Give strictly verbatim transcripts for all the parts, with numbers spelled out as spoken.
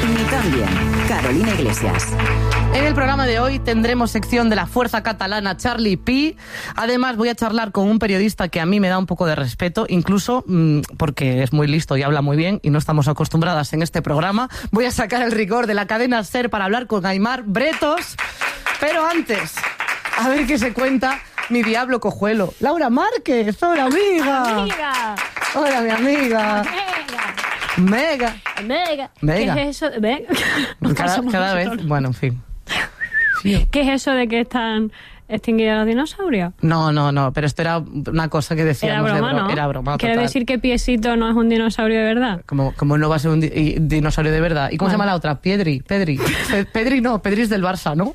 Ni tan bien. Carolina Iglesias. En el programa de hoy tendremos sección de la fuerza catalana Charlie Pi. Además voy a charlar con un periodista que a mí me da un poco de respeto, incluso mmm, porque es muy listo y habla muy bien y no estamos acostumbradas en este programa. Voy a sacar el rigor de la cadena SER para hablar con Aimar Bretos. Pero antes, a ver qué se cuenta mi diablo cojuelo. Laura Márquez, hola amiga. Amiga. Hola mi amiga. Mega. Mega. Mega. ¿Qué es eso? Mega. Cada, cada vez, bueno, en fin. Sí. ¿Qué es eso de que están extinguidos los dinosaurios? No, no, no, pero esto era una cosa que decíamos. Era broma, de bro- ¿no? Era broma, ¿Quiere total. decir que Piesito no es un dinosaurio de verdad? Como, como no va a ser un di- y- dinosaurio de verdad. ¿Y cómo Bueno. se llama la otra? Piedri, Pedri. Pe- Pedri no, Pedri es del Barça, ¿no?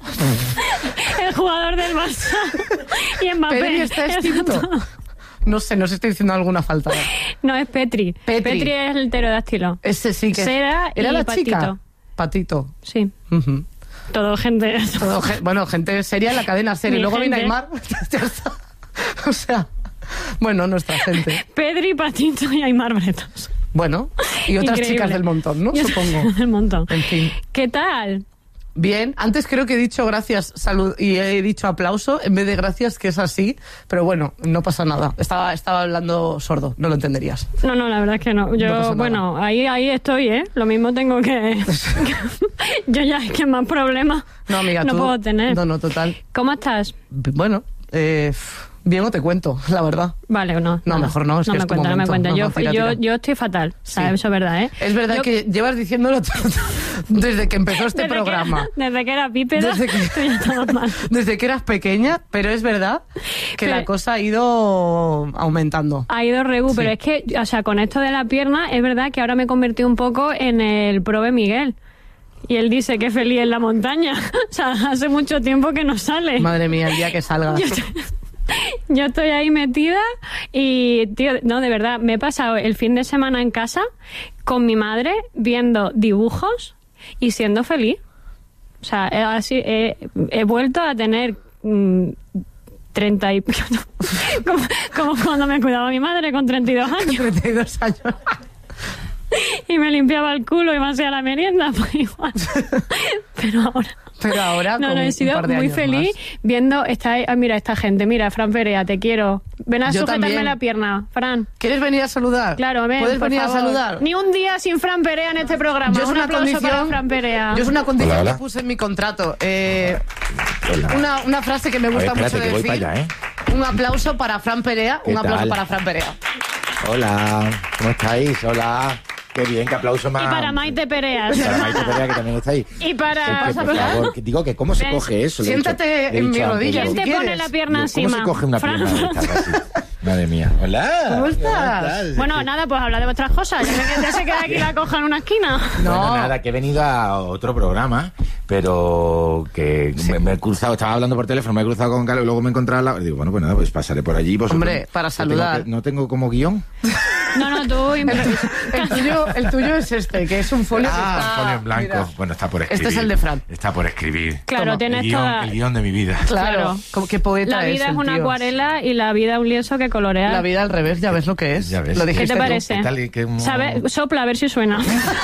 El jugador del Barça. Y Mbappé. Pedri está extinto. No sé, no sé si estoy diciendo alguna falta. No, es Petri. Petri. Petri es el pterodáctilo. Ese sí que... Cera ¿Era y la Patito. chica? Patito. Sí. Ujú. Todo gente... Todo ge- bueno, gente seria en la cadena serie. Mi Luego viene gente. Aimar. Ya está. O sea, bueno, nuestra gente. Pedri, Patito y Aimar Bretos. Bueno, y otras Increíble. chicas del montón, ¿no? Y otras Supongo. chicas del montón. En fin. ¿Qué tal? Bien, antes creo que he dicho gracias, salud, y he dicho aplauso en vez de gracias, que es así, pero bueno, no pasa nada. Estaba, estaba hablando sordo, no lo entenderías. No, no, la verdad es que no. Yo, No pasa nada. bueno, ahí, ahí estoy, ¿eh? Lo mismo tengo que... Yo ya es que más problemas No, amiga, no tú... puedo tener. No, no, total. ¿Cómo estás? Bueno, eh, bien o te cuento, la verdad. Vale, no. No, mejor no, es no que me es tu cuenta, no me momento. cuenta. No, Yo, no, tira, yo, tira. yo estoy fatal, ¿sabes? Sí. Eso es verdad, ¿eh? Es verdad Yo- que llevas diciéndolo todo- desde que empezó este desde programa. Que era, desde que era bípeda, Desde que- tú ya estabas mal. Desde que eras pequeña, pero es verdad que Pero- la cosa ha ido aumentando. Ha ido regu, Sí. pero es que, o sea, con esto de la pierna, es verdad que ahora me convertí un poco en el prove Miguel. Y él dice que es feliz en la montaña. O sea, hace mucho tiempo que no sale. Madre mía, el día que salgas. Yo estoy, yo estoy ahí metida y, tío, no, de verdad, me he pasado el fin de semana en casa con mi madre viendo dibujos y siendo feliz. O sea, he, así, he, he vuelto a tener mmm, treinta y... como, como cuando me cuidaba mi madre con treinta y dos años treinta y dos años. y me limpiaba el culo y me hacía la merienda, pues igual. Pero ahora... Pero ahora No, con no, he un sido par de muy años feliz más. viendo esta, ah, mira esta gente, mira, Fran Perea, te quiero. Ven a Yo sujetarme también. la pierna, Fran. ¿Quieres venir a saludar? Claro, ven, ¿Puedes por venir favor. a saludar? Ni un día sin Fran Perea en este programa. Yo es un una aplauso condición, para Fran Perea. yo es una condición Hola, hola. que puse en mi contrato. Eh, Hola. una, una frase que me A ver, gusta espérate, mucho que voy decir. para allá, ¿eh? Un aplauso para Fran Perea. ¿Qué Un aplauso tal? para Fran Perea. Hola, ¿cómo estáis? Hola. Qué bien, qué aplauso más. Y para Maite Perea. Y para Maite Perea, que también está ahí. Y para... Es que, por favor, que digo que cómo se Ven. coge eso. Le he Siéntate dicho- le he en dicho mi antes, rodilla, digo, ¿Quién si te pone quieres. la pierna digo, encima? ¿Cómo se coge una Fran. pierna de estas así? Madre mía. Hola. ¿Cómo estás? Bueno, nada, pues habla de vuestras cosas. Ya, me- ya se queda aquí la coja en una esquina. No. Bueno, nada, que he venido a otro programa, pero que me, me he cruzado, estaba hablando por teléfono, me he cruzado con Carlos y luego me he encontrado al lado. Digo, bueno, pues nada, pues pasaré por allí. Vosotros, Hombre, para no tengo saludar. que- No tengo como guión. No, no, tú... El, el tuyo, el tuyo es este, que es un folio que Ah, está... folio en blanco. mira. Bueno, está por Este escribir. es el de Fran. Está por escribir. Claro, Toma, tienes el guión, toda... el guión de mi vida. Claro, Claro. como qué poeta La vida es el una tío. acuarela y la vida un lienzo que colorea. La vida al revés, ya ves lo que es. Ya ves. Lo ¿Qué ¿Qué dijiste te tú. parece? ¿Qué tal y qué- ¿Sabe? Sopla a ver si suena.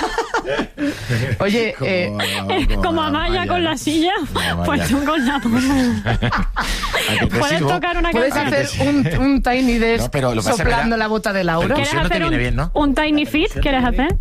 Oye, Como- eh, como Como Amaya con la silla, Como pues Amaya. tú con la... ¿A que te Puedes sigo? tocar una ¿puedes canción. hacer un, un tiny desk No, pero lo que pasa es que soplando era- la bota de Laura? El ¿Quieres no te hacer viene un, bien, ¿no? un tiny fit? ¿Quieres hacer?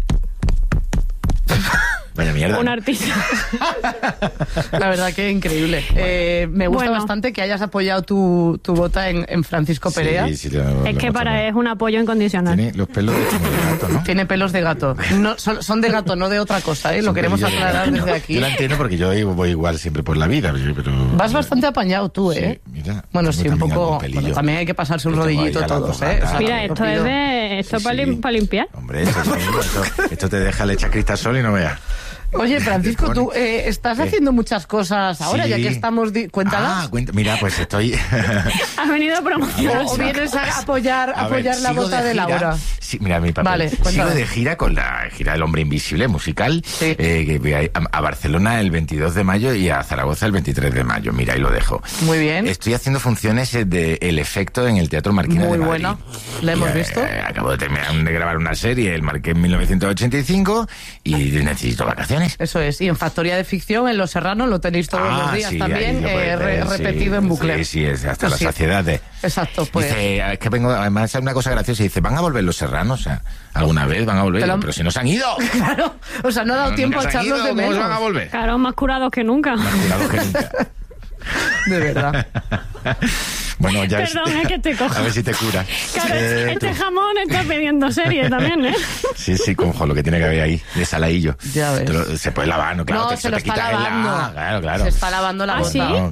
Vaya mierda. Un ¿no? artista. La verdad que increíble. Eh, me gusta Bueno. bastante que hayas apoyado tu, tu bota en, en Francisco Perea. Sí, sí, lo- Es lo que hemos para hablado. es un apoyo incondicional. Tiene los pelos de como de gato, ¿no? Tiene pelos de gato. No, son, son de gato, no de otra cosa, ¿eh? Lo Son queremos pelillos de aclarar gato. desde aquí. Yo la entiendo porque yo voy igual siempre por la vida, pero... Vas bastante apañado tú, ¿eh? Sí, mira, bueno, tengo sí, un también poco... algún pelillo. Bueno, también hay que pasarse un Yo tengo rodillito ahí a las todos, dos ¿eh? O sea, ganas. Mira, lo esto es pido. de... Esto Sí, para, sí. limpiar. Hombre, esto, sí, esto, esto te deja le echas cristal y no veas. Oye, Francisco, Te tú pone- eh, estás ¿Qué? haciendo muchas cosas ahora, Sí. ya que estamos... Di... Cuéntalas. Ah, cuenta, mira, pues estoy... Has venido a promocionar. o, o vienes a apoyar, A ver, apoyar la sigo bota de, gira, Laura. sí, mira, mi papel. Vale, Sigo cuéntame. de gira con la gira del Hombre Invisible musical, Sí. eh, que voy a, a Barcelona el veintidós de mayo y a Zaragoza el veintitrés de mayo. Mira, ahí lo dejo. Muy bien. Estoy haciendo funciones eh, de El Efecto en el Teatro Marquina Muy de Madrid. buena. ¿La hemos Y, eh, visto? Acabo de terminar de grabar una serie, El Marqués en mil novecientos ochenta y cinco, y necesito vacaciones. Eso es. Y en Factoría de Ficción, en Los Serranos, lo tenéis todos Ah, los días sí, también, ahí lo podéis eh, re- ver, sí. repetido en bucle. Sí, sí, es hasta Pues la sí. saciedad de... Exacto, pues. Dice, es que vengo, además es una cosa graciosa, dice, ¿van a volver Los Serranos? O sea, ¿alguna vez van a volver? Te lo han- Pero si no se han ido. Claro, o sea, no ha dado No, tiempo nunca a se han echarlos ido, de ¿cómo se menos. van a volver? Claro, más curados que nunca. Cuidado que nunca. De verdad. Bueno, ya Perdón, ves- es que te cojo. A ver si te cura. Claro, Eh, este tú- jamón está pidiendo serie también, ¿eh? Sí, sí, conjo, lo que tiene que haber ahí, de saladillo. Ya ves. Te lo- se puede lavar, ¿no? Claro, No, te, se lo te está quitas el lavando. la- Claro, claro. Se está lavando la ¿Ah, bota. sí? No,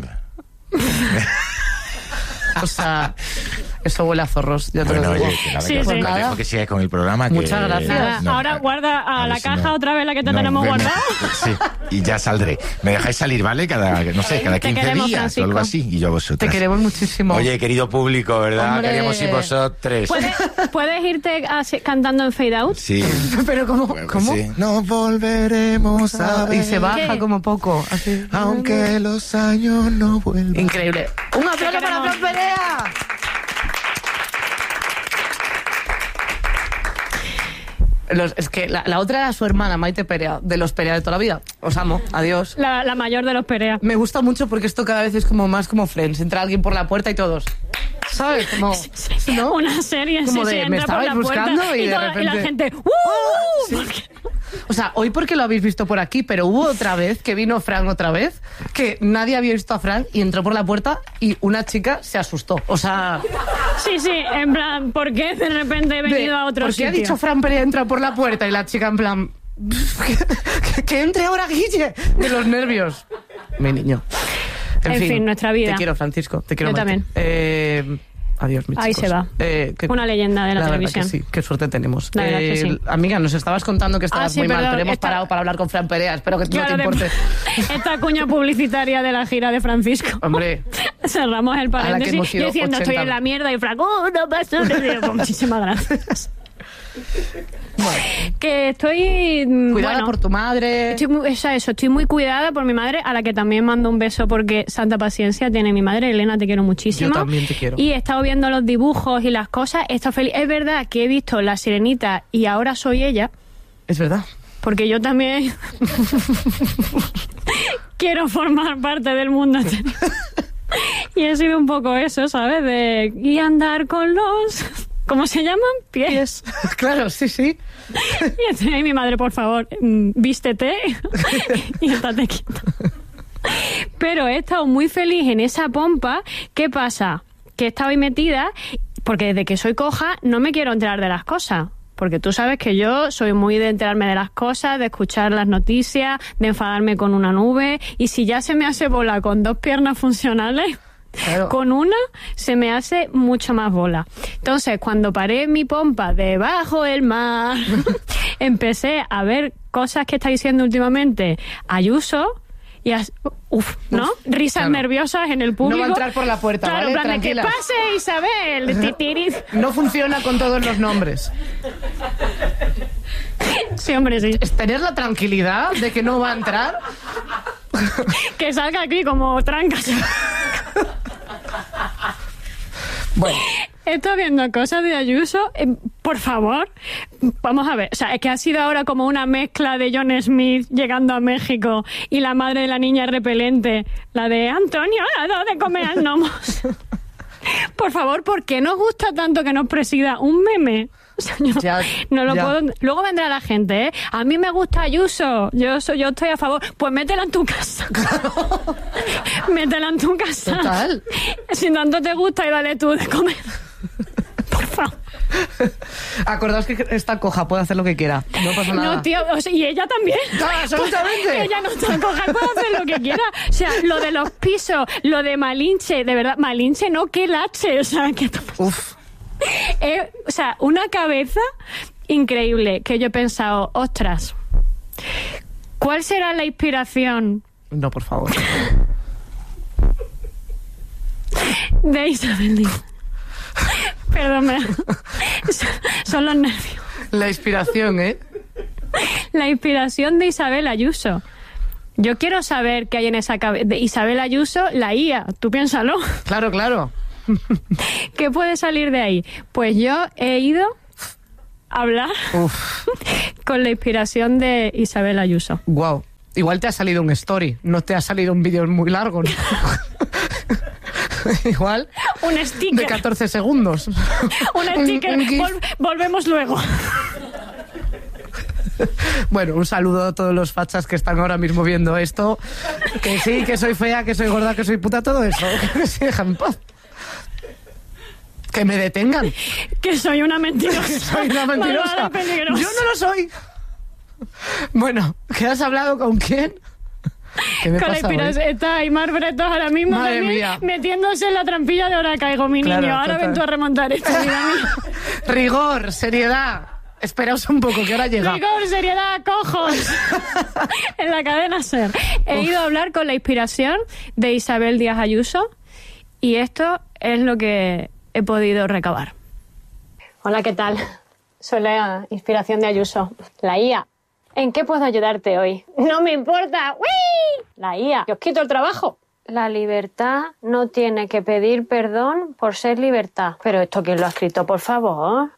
O sea, eso huele a zorros, ya te Bueno, lo digo. oye, que nada, Sí, que sí. os dejo que sigáis con el programa. que- Muchas gracias. Nada, No, ahora a- guarda a, a la ver si caja no- otra vez la que te no, tenemos ven- guardada. Sí, y ya saldré. Me dejáis salir, ¿vale? Cada, no sé, cada Te quince queremos, días Francisco. o algo así. Y yo a vosotras. Te queremos muchísimo. Oye, querido público, ¿verdad? Hombre. Queríamos ir vosotros. ¿Puedes, puedes irte así, cantando en fade out? Sí. Pero ¿cómo? Bueno, ¿Cómo? sí. Nos volveremos a ver. Y se baja ¿Qué? como poco. Así. Aunque los años no vuelvan. Increíble. Un aplauso para queremos. Fran Perea. Los- es que la, la otra era su hermana, Maite Perea, de los Perea de toda la vida. Os amo, adiós. La, la mayor de los Perea. Me gusta mucho porque esto cada vez es como más como Friends. Entra alguien por la puerta y todos. ¿Sabes? Como, ¿no? Una serie, Como sí, de, sí, me entra por estabais la puerta buscando y y, de toda- y la repente- gente... ¡Uh! Sí. Porque- O sea, hoy porque lo habéis visto por aquí, pero hubo otra vez que vino Fran otra vez, que nadie había visto a Fran y entró por la puerta y una chica se asustó. O sea, Sí, sí, en plan, ¿por qué de repente he de- venido a otro ¿por qué sitio? ha dicho Fran Perea entra por la puerta y la chica en plan... que, que entre ahora Guille, de los nervios. Mi niño. En fin, nuestra vida. Te quiero, Francisco. Te quiero, Yo Maite. también. Eh, adiós, mis Ahí chicos. se va. Eh, que- Una leyenda de la verdad televisión. que sí, qué suerte tenemos. La verdad que Eh, sí. Amiga, nos estabas contando que estabas Ah, sí, muy mal, perdón, pero hemos está- parado para hablar con Fran Perea. Espero que Claro, no te de- importe. esta cuña publicitaria de la gira de Francisco. Hombre, Cerramos el A la que paréntesis hemos ido diciendo estoy ochenta. en la mierda y Franco, oh, no pasó. Le digo, pues, muchísimas gracias. Que estoy... mm, cuidada bueno, por tu madre. Estoy muy, o sea, eso, estoy muy cuidada por mi madre, a la que también mando un beso porque santa paciencia tiene mi madre. Elena, te quiero muchísimo. Yo también te quiero. Y he estado viendo los dibujos y las cosas. He estado feliz. Es verdad que he visto La Sirenita y ahora soy ella, Es verdad. porque yo también quiero formar parte del mundo. Y he sido un poco eso, ¿sabes? De y andar con los... ¿Cómo se llaman? Pies. Claro, sí, sí. Y estoy ahí, mi madre, por favor, mm, vístete y estate quieta. Pero he estado muy feliz en esa pompa. ¿Qué pasa? Que he estado ahí metida porque desde que soy coja no me quiero enterar de las cosas. Porque tú sabes que yo soy muy de enterarme de las cosas, de escuchar las noticias, de enfadarme con una nube. Y si ya se me hace bola con dos piernas funcionales... Claro. Con una se me hace mucho más bola. Entonces, cuando paré mi pompa debajo del mar, empecé a ver cosas que está diciendo últimamente Ayuso y as- uf, ¿no? Uf, Risas claro. nerviosas en el público. No va a entrar por la puerta, claro, ¿vale? en plan de, Tranquila. que pase Isabel. Titiri. No funciona con todos los nombres. Sí, hombre, sí. Es tener la tranquilidad de que no va a entrar. Que salga aquí como trancas. Bueno, Estoy viendo cosas de Ayuso. Eh, por favor, vamos a ver. O sea, es que ha sido ahora como una mezcla de John Smith llegando a México y la madre de la niña repelente, la de Antonio, ha dado de comer al gnomos. Por favor, ¿por qué nos gusta tanto que nos presida un meme? O sea, yo Ya, no lo ya. puedo. Luego vendrá la gente, ¿eh? A mí me gusta Ayuso. Yo soy, yo estoy a favor. Pues métela en tu casa. Métela en tu casa. Total. Si tanto te gusta y dale tú de comer. Por favor. acordaos que esta coja puede hacer lo que quiera. No pasa nada. No, tío, o sea, y ella también. Ah, absolutamente. Ella no está coja, puede hacer lo que quiera. O sea, lo de los pisos, lo de Malinche, de verdad, Malinche no, que lache. O sea, que Uf. eh, o sea, una cabeza increíble que yo he pensado, ostras, ¿cuál será la inspiración No, por favor. de Isabel Díaz Perdón, me... son los nervios. La inspiración, ¿eh? La inspiración de Isabel Ayuso. Yo quiero saber qué hay en esa cabeza. De Isabel Ayuso, la I A. Tú piénsalo. Claro, claro. ¿Qué puede salir de ahí? Pues yo he ido a hablar Uf. con la inspiración de Isabel Ayuso. Wow. Igual te ha salido un story, no te ha salido un vídeo muy largo, ¿no? Igual. Un sticker. De catorce segundos. Un sticker. Un, un Vol- volvemos luego. Bueno, un saludo a todos los fachas que están ahora mismo viendo esto. Que sí, que soy fea, que soy gorda, que soy puta, todo eso. Que se dejan en paz. Que me detengan. Que soy una mentirosa. Que soy una mentirosa. Malvada y peligrosa. Yo no lo soy. Bueno, ¿qué has hablado con quién? ¿Qué me Con la pasa inspiración. hoy? Está Aimar Bretos ahora mismo Madre también mía. metiéndose en la trampilla de ahora caigo, mi Claro, niño. Ahora total. ven tú a remontar esto, vida mía. Rigor, seriedad. Esperaos un poco, que ahora llega. Rigor, seriedad, cojos. En la cadena SER. He Uf. ido a hablar con la inspiración de Isabel Díaz Ayuso y esto es lo que he podido recabar. Hola, ¿qué tal? Soy la inspiración de Ayuso, la I A. ¿En qué puedo ayudarte hoy? No me importa. ¡Uy! La I A. Que os quito el trabajo. La libertad no tiene que pedir perdón por ser libertad. Pero esto, ¿quién lo ha escrito, por favor?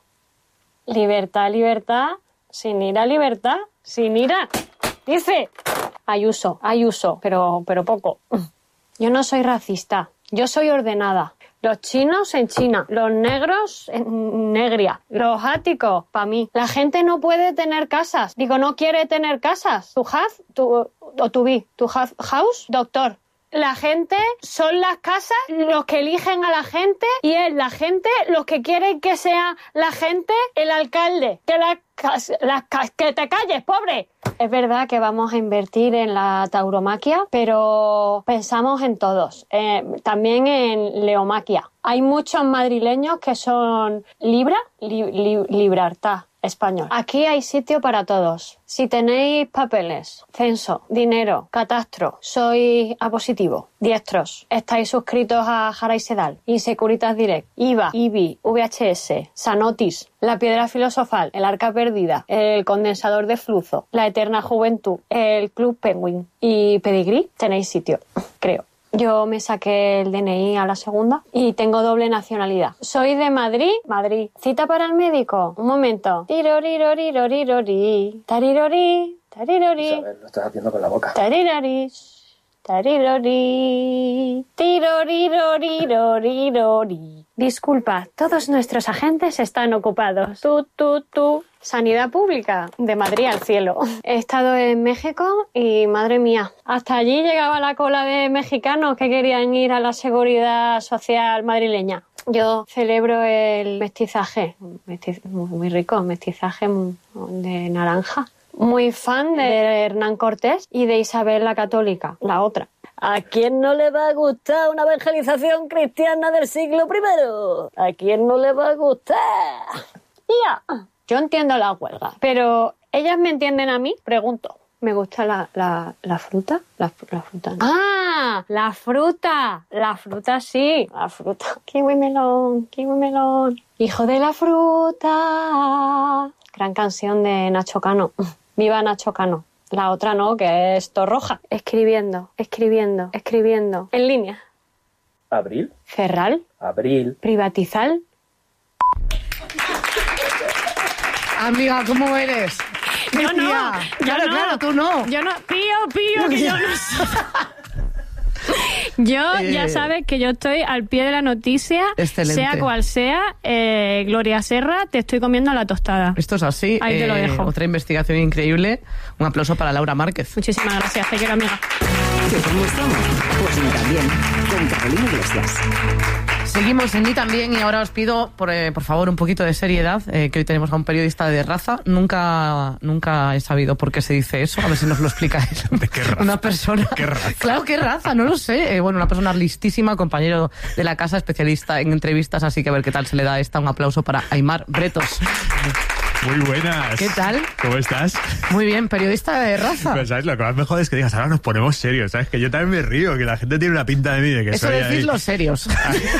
Libertad, libertad, sin ira, libertad, sin ira. Dice Ayuso, Ayuso, pero, pero poco. Yo no soy racista, yo soy ordenada. Los chinos en China, los negros en Negria, los áticos, para mí. La gente no puede tener casas. Digo, no quiere tener casas. Tu have, tu, o tu be, tu have house, doctor. La gente son las casas los que eligen a la gente y es la gente los que quieren que sea la gente el alcalde. Que las cas- las cas- que te calles, pobre. Es verdad que vamos a invertir en la tauromaquia, pero pensamos en todos. Eh, también en leomaquia. Hay muchos madrileños que son Libra, li, li, Libertad. Español. Aquí hay sitio para todos. Si tenéis papeles, censo, dinero, catastro, sois A positivo, diestros, estáis suscritos a Jara y Sedal, Insecuritas Direct, I V A, I B I, V H S, Sanotis, La Piedra Filosofal, El Arca Perdida, El Condensador de Flujo, La Eterna Juventud, El Club Penguin y Pedigrí, tenéis sitio, creo. Yo me saqué el D N I a la segunda y tengo doble nacionalidad. Soy de Madrid, Madrid. ¿Cita para el médico? Un momento. Tirorirorirorirorí. Tarirori, tarirori. Isabel, lo estás haciendo con la boca. Tariraris, tarirori. Tirorirorirorirori. Disculpa, todos nuestros agentes están ocupados. Tú, tú, tú. Sanidad Pública, de Madrid al cielo. He estado en México y, madre mía, hasta allí llegaba la cola de mexicanos que querían ir a la seguridad social madrileña. Yo celebro el mestizaje, mestiz- muy rico, mestizaje de naranja. Muy fan de Hernán Cortés y de Isabel la Católica, la otra. ¿A quién no le va a gustar una evangelización cristiana del siglo primero? ¿A quién no le va a gustar? ¡Ya! Yo entiendo la huelga, pero ¿ellas me entienden a mí? Pregunto. ¿Me gusta la, la, la fruta? La, la fruta. No. ¡Ah! La fruta. La fruta sí. La fruta. Kiwi melón, kiwi melón. Hijo de la fruta. Gran canción de Nacho Cano. Viva Nacho Cano. La otra no, que es Torroja. Escribiendo, escribiendo, escribiendo. En línea. ¿Abril? Ferral. Abril. Privatizar. Amiga, ¿cómo eres? Yo no, Tía. yo Claro, no. claro, tú no. Yo no, pío, pío, que yo no sé. Yo, Eh. ya sabes que yo estoy al pie de la noticia, Excelente. sea cual sea. eh, Gloria Serra, te estoy comiendo la tostada. Esto es así. Ahí te lo dejo. Otra investigación increíble. Un aplauso para Laura Márquez. Muchísimas gracias, te quiero, amiga. ¿Que cómo estamos? Pues ni tan bien. Con Carolina Iglesias. Seguimos en Ni También y ahora os pido, por, eh, por favor, un poquito de seriedad, eh, que hoy tenemos a un periodista de raza. Nunca nunca he sabido por qué se dice eso. A ver si nos lo explica él. ¿De qué raza? Una persona... ¿Qué raza? Claro, ¿qué raza? No lo sé. Eh, bueno, una persona listísima, compañero de la casa, especialista en entrevistas, así que a ver qué tal se le da esta. Un aplauso para Aimar Bretos. Muy buenas. ¿Qué tal? ¿Cómo estás? Muy bien, periodista de raza. Pues, ¿sabes? Lo que más me jode es que digas, ahora nos ponemos serios, ¿sabes? Que yo también me río, que la gente tiene una pinta de mí de que Eso soy decís ahí... los serios.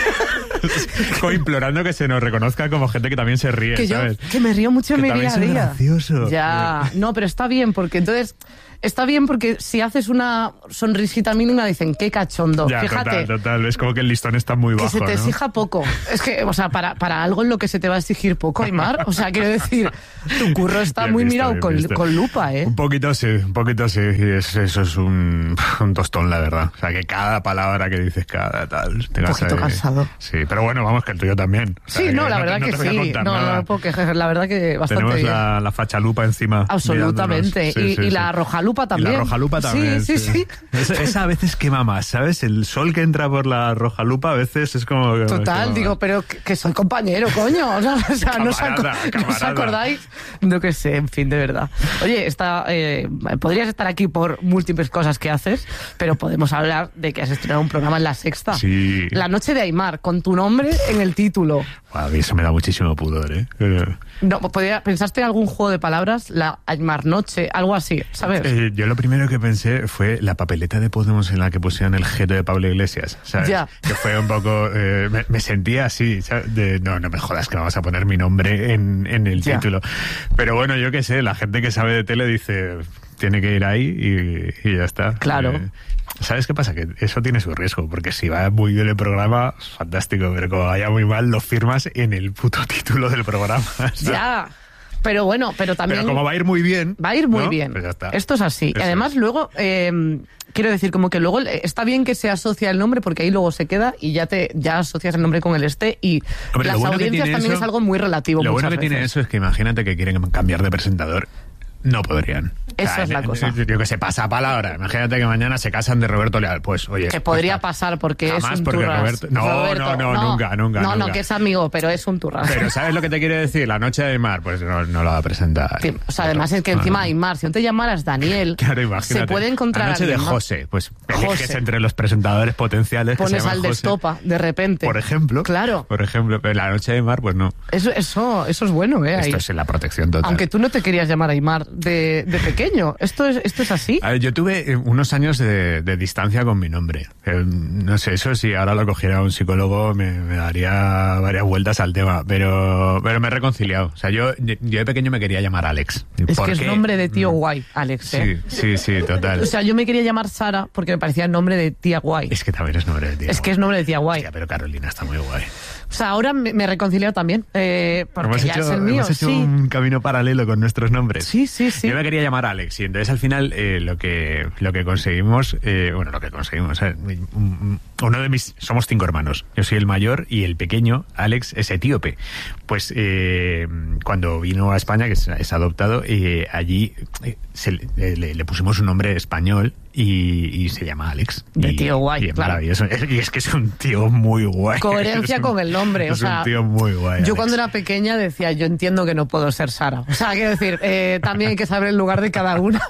Como implorando que se nos reconozca como gente que también se ríe, que yo ¿sabes? que me río mucho en Que mi día también a soy día. gracioso. Ya, no, pero está bien, porque entonces... Está bien porque si haces una sonrisita mínima dicen, qué cachondo. Ya, Fíjate, total, total. Es como que el listón está muy que bajo, se te ¿no? exija poco. Es que, o sea, para, para algo en lo que se te va a exigir poco, Aimar, o sea, quiero decir, tu curro está Bien muy visto, mirado bien con, visto. con lupa, ¿eh? Un poquito sí, un poquito sí. Y es- eso es un, un tostón, la verdad. O sea, que cada palabra que dices, cada tal... Te Un vas poquito ahí. cansado. Sí, pero bueno, vamos, que el tuyo también. O sea, Sí, no, que la te- verdad no que te voy a sí. contar No, no, nada. no puedo quejar, la verdad que bastante Tenemos bien. la, la fachalupa encima. Absolutamente. mirándonos. Sí, y sí, y sí. la rojalupa también. Y la rojalupa también. Sí, sí, sí. Esa, esa a veces quema más, ¿sabes? El sol que entra por la rojalupa a veces es como... que- Total, como- digo, pero que, que soy compañero, coño. O sea, o sea, ¿no, os aco- Camarada, ¿no os camarada. acordáis? No que sé, en fin, de verdad. Oye, está, eh, podrías estar aquí por múltiples cosas que haces, pero podemos hablar de que has estrenado un programa en La Sexta. Sí. La Noche de Aimar, con tu nombre en el título. A mí eso me da muchísimo pudor, ¿eh? Eh, No, podría, ¿pensaste en algún juego de palabras? La Aimar Noche, algo así, ¿sabes? eh, yo lo primero que pensé fue la papeleta de Podemos en la que pusieron el jeto de Pablo Iglesias, ¿sabes? Ya. Que fue un poco... eh, me, me sentía así, ¿sabes? De, no, no me jodas que vamos a poner mi nombre en, en el Ya. título. Pero bueno, yo qué sé, la gente que sabe de tele dice, tiene que ir ahí y, y ya está. Claro. Eh, ¿Sabes qué pasa? Que eso tiene su riesgo, porque si va muy bien el programa, fantástico, pero como vaya muy mal, lo firmas en el puto título del programa. ¿sabes? Ya. Pero bueno, pero también... Pero como va a ir muy bien... Va a ir muy ¿no? bien. Pues ya está. Esto es así. Eso y además es. luego, eh, quiero decir, como que luego eh, está bien que se asocia el nombre porque ahí luego se queda y ya te ya asocias el nombre con el este y Hombre, lo las bueno que audiencias tiene también eso- es algo muy relativo Lo bueno muchas que tiene veces. eso es que imagínate que quieren cambiar de presentador. No podrían. Eso es la en- cosa. Yo que sé, pasa palabra. Imagínate que mañana se casan de Roberto Leal. Pues, oye. Que podría pues, pasar porque Jamás, es un porque turras. Roberto- no, no, no, nunca, nunca, No, no, nunca. que es amigo, pero es un turras. Pero ¿sabes lo que te quiere decir? La noche de Aimar, pues no, no la va a presentar. Sí, o sea, además es que encima Aimar, si no te llamaras Daniel, Claro, imagínate. se puede encontrar La noche a de alguien más. José, pues eliges José. entre los presentadores potenciales que se Pones llaman al José. destopa de repente. Por ejemplo. Claro. Por ejemplo, pero la noche de Aimar, pues no. Eso, eso, eso es bueno, ¿eh? Ahí. Esto es la protección total. Aunque tú no te querías llamar Aimar de, de pequeño. Esto es, esto es así. A ver, yo tuve eh, unos años de, de distancia con mi nombre. Eh, no sé, eso si ahora lo cogiera un psicólogo me, me daría varias vueltas al tema, pero, pero me he reconciliado. O sea, yo, yo de pequeño me quería llamar Alex. Es ¿Por que es qué? nombre de tío Mm, guay, Alex, ¿eh? Sí, sí, sí, total. O sea, yo me quería llamar Sara porque me parecía el nombre de tía guay. Es que también es nombre de tío. Es que es nombre de tía guay. Hostia, pero Carolina está muy guay. O sea, ahora me, me he reconciliado también. Eh, porque hemos ya hecho, es el mío, hemos hecho sí. un camino paralelo con nuestros nombres. Sí, sí, sí. Yo me quería llamar Alex y entonces al final eh, lo que lo que conseguimos, eh, bueno, lo que conseguimos, eh, un- uno de mis, somos cinco hermanos. Yo soy el mayor y el pequeño, Alex, es etíope. Pues eh, cuando vino a España, que es, es adoptado, eh, allí eh, se le, le- le pusimos un nombre español y, y se llama Alex. De Y- tío guay, y es claro. maravilloso. Y es que es un tío muy guay. Coherencia Es un- con el nombre. O es sea, un tío muy guay. yo Alex. cuando era pequeña decía, yo entiendo que no puedo ser Sara. O sea, quiero decir, eh, también hay que saber el lugar de cada una.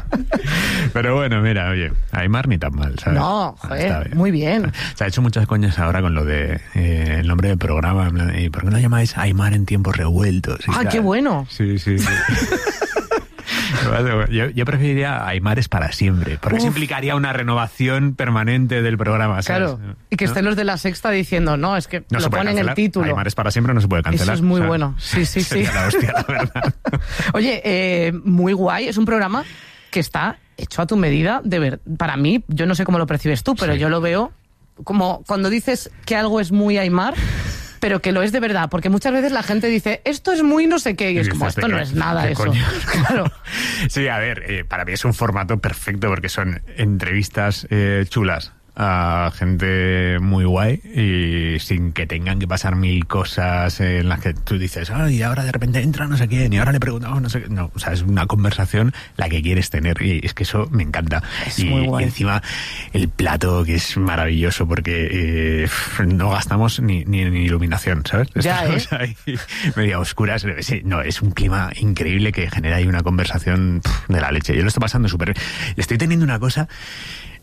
Pero bueno, mira, oye, Aimar ni tan mal, ¿sabes? No, Está joder, muy bien. Se ha hecho muchas coñas ahora con lo de eh, el nombre del programa. en plan, ¿y por qué no llamáis Aimar en tiempos revueltos? y Ah, tal? qué bueno. Sí, sí, sí. Yo, yo preferiría Aimares para siempre, porque eso Uf. implicaría una renovación permanente del programa, ¿sabes? Claro. Y que ¿No? estén los de La Sexta diciendo, no, es que No se lo puede ponen en el cancelar. título. Aimares para siempre no se puede cancelar. Eso es muy bueno. Sí, sí, sí. sería la hostia, la verdad. Oye, eh, muy guay. Es un programa que está hecho a tu medida. De ver, para mí, yo no sé cómo lo percibes tú, pero Sí. yo lo veo como cuando dices que algo es muy Aimar, pero que lo es de verdad. Porque muchas veces la gente dice, esto es muy no sé qué, y es Y como, dices, esto ¿de no qué? es nada ¿Qué eso. coño? Claro. Sí, a ver, eh, para mí es un formato perfecto porque son entrevistas eh, chulas a gente muy guay y sin que tengan que pasar mil cosas en las que tú dices, ay, y ahora de repente entra no sé quién y ahora le preguntamos no sé qué. No, o sea, es una conversación la que quieres tener y es que eso me encanta. Es y, muy guay. y encima el plato que es maravilloso porque eh, no gastamos ni, ni, ni iluminación, ¿sabes? Ya, ¿eh? Estamos ahí media oscuras. Sí, no, es un clima increíble que genera ahí una conversación pff, de la leche. Yo lo estoy pasando súper bien. Estoy teniendo una cosa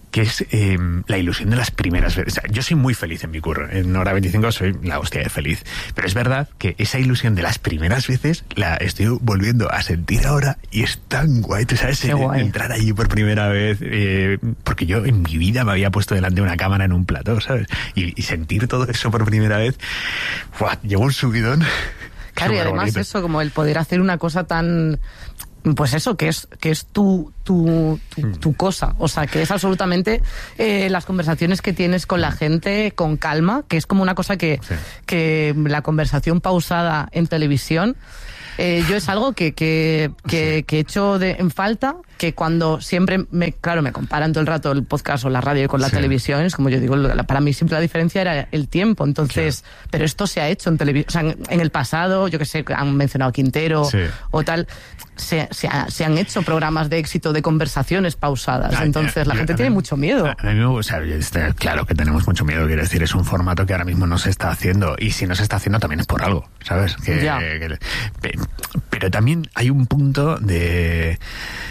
que es eh, la ilusión de las primeras veces. O sea, yo soy muy feliz en mi curro. En Hora veinticinco soy la hostia de feliz. Pero es verdad que esa ilusión de las primeras veces la estoy volviendo a sentir ahora y es tan guay, ¿tú sabes? Qué guay. Entrar allí por primera vez, eh, porque yo en mi vida me había puesto delante de una cámara en un plató, ¿sabes? Y, y sentir todo eso por primera vez, ¡buah! Llegó un subidón. Claro, y además bonito. Eso, como el poder hacer una cosa tan... Pues eso, que es que es tu, tu, tu, tu cosa. O sea, que es absolutamente eh, las conversaciones que tienes con la gente con calma, que es como una cosa que, sí. que la conversación pausada en televisión... Eh, yo es algo que, que, que, sí. que he hecho de, en falta, que cuando siempre, me claro, me comparan todo el rato el podcast o la radio con la sí. televisión, es como yo digo, la, para mí siempre la diferencia era el tiempo, entonces, claro. pero esto se ha hecho en televisión, o sea, en, en el pasado, yo que sé, han mencionado Quintero sí. o tal, se, se, ha, se han hecho programas de éxito de conversaciones pausadas, ah, entonces ya, la ya, gente tiene mí, mucho miedo. A mí, o sea, está claro que tenemos mucho miedo, quiero decir, es un formato que ahora mismo no se está haciendo, y si no se está haciendo también es por algo, ¿sabes? Que, ya. que, que pero también hay un punto de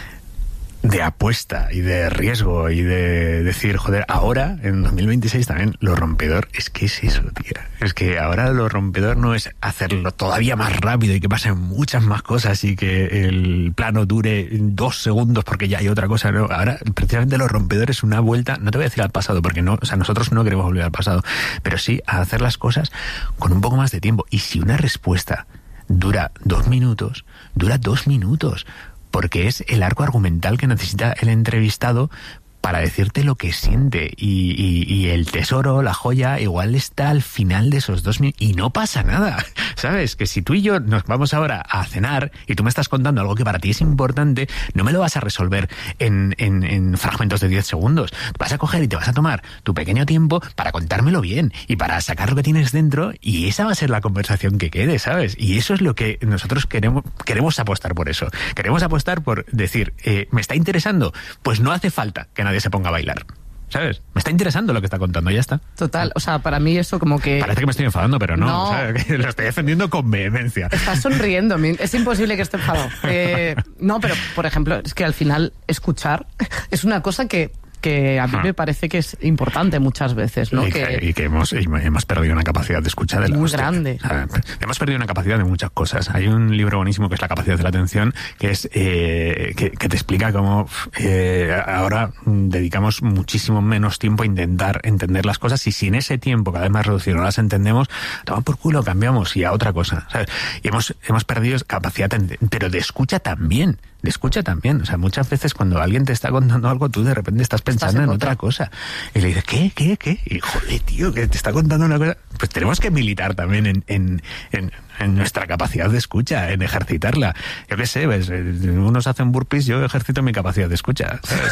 de apuesta y de riesgo y de decir, joder, ahora en dos mil veintiséis también lo rompedor es que es eso, tío. Es que ahora lo rompedor no es hacerlo todavía más rápido y que pasen muchas más cosas y que el plano dure dos segundos porque ya hay otra cosa, ¿no? Ahora precisamente lo rompedor es una vuelta, no te voy a decir al pasado porque no, o sea, nosotros no queremos volver al pasado, pero sí a hacer las cosas con un poco más de tiempo. Y si una respuesta dura dos minutos, dura dos minutos, porque es el arco argumental que necesita el entrevistado para decirte lo que siente, y, y, y el tesoro, la joya, igual está al final de esos dos minutos y no pasa nada, ¿sabes? Que si tú y yo nos vamos ahora a cenar y tú me estás contando algo que para ti es importante, no me lo vas a resolver en, en, en fragmentos de diez segundos, vas a coger y te vas a tomar tu pequeño tiempo para contármelo bien y para sacar lo que tienes dentro, y esa va a ser la conversación que quede, ¿sabes? Y eso es lo que nosotros queremos, queremos apostar por eso, queremos apostar por decir, eh, ¿me está interesando? Pues no hace falta que nadie se ponga a bailar, ¿sabes? Me está interesando lo que está contando, ya está. Total, o sea, para mí eso como que... Parece que me estoy enfadando, pero no, no. O sea, que lo estoy defendiendo con vehemencia. Estás sonriendo, es imposible que esté enfadado. Eh, no, pero, por ejemplo, es que al final escuchar es una cosa que... que a mí me parece que es importante muchas veces, ¿no? Y que, y que hemos, hemos perdido una capacidad de escuchar de la muy hostia. grande. O sea, hemos perdido una capacidad de muchas cosas. Hay un libro buenísimo que es La capacidad de la atención, que es eh, que, que te explica cómo eh, ahora dedicamos muchísimo menos tiempo a intentar entender las cosas, y si en ese tiempo cada vez más reducido no las entendemos, toma por culo, cambiamos y a otra cosa, ¿sabes? Y hemos, hemos perdido capacidad, pero de escucha también. De escucha también, o sea, muchas veces cuando alguien te está contando algo, tú de repente estás pensando estás en, en otra cosa, y le dices, ¿qué, qué, qué? Y joder, tío, que te está contando una cosa. Pues tenemos que militar también en, en, en, en nuestra capacidad de escucha, en ejercitarla. Yo qué sé, pues, unos hacen burpees, yo ejercito mi capacidad de escucha, ¿sabes?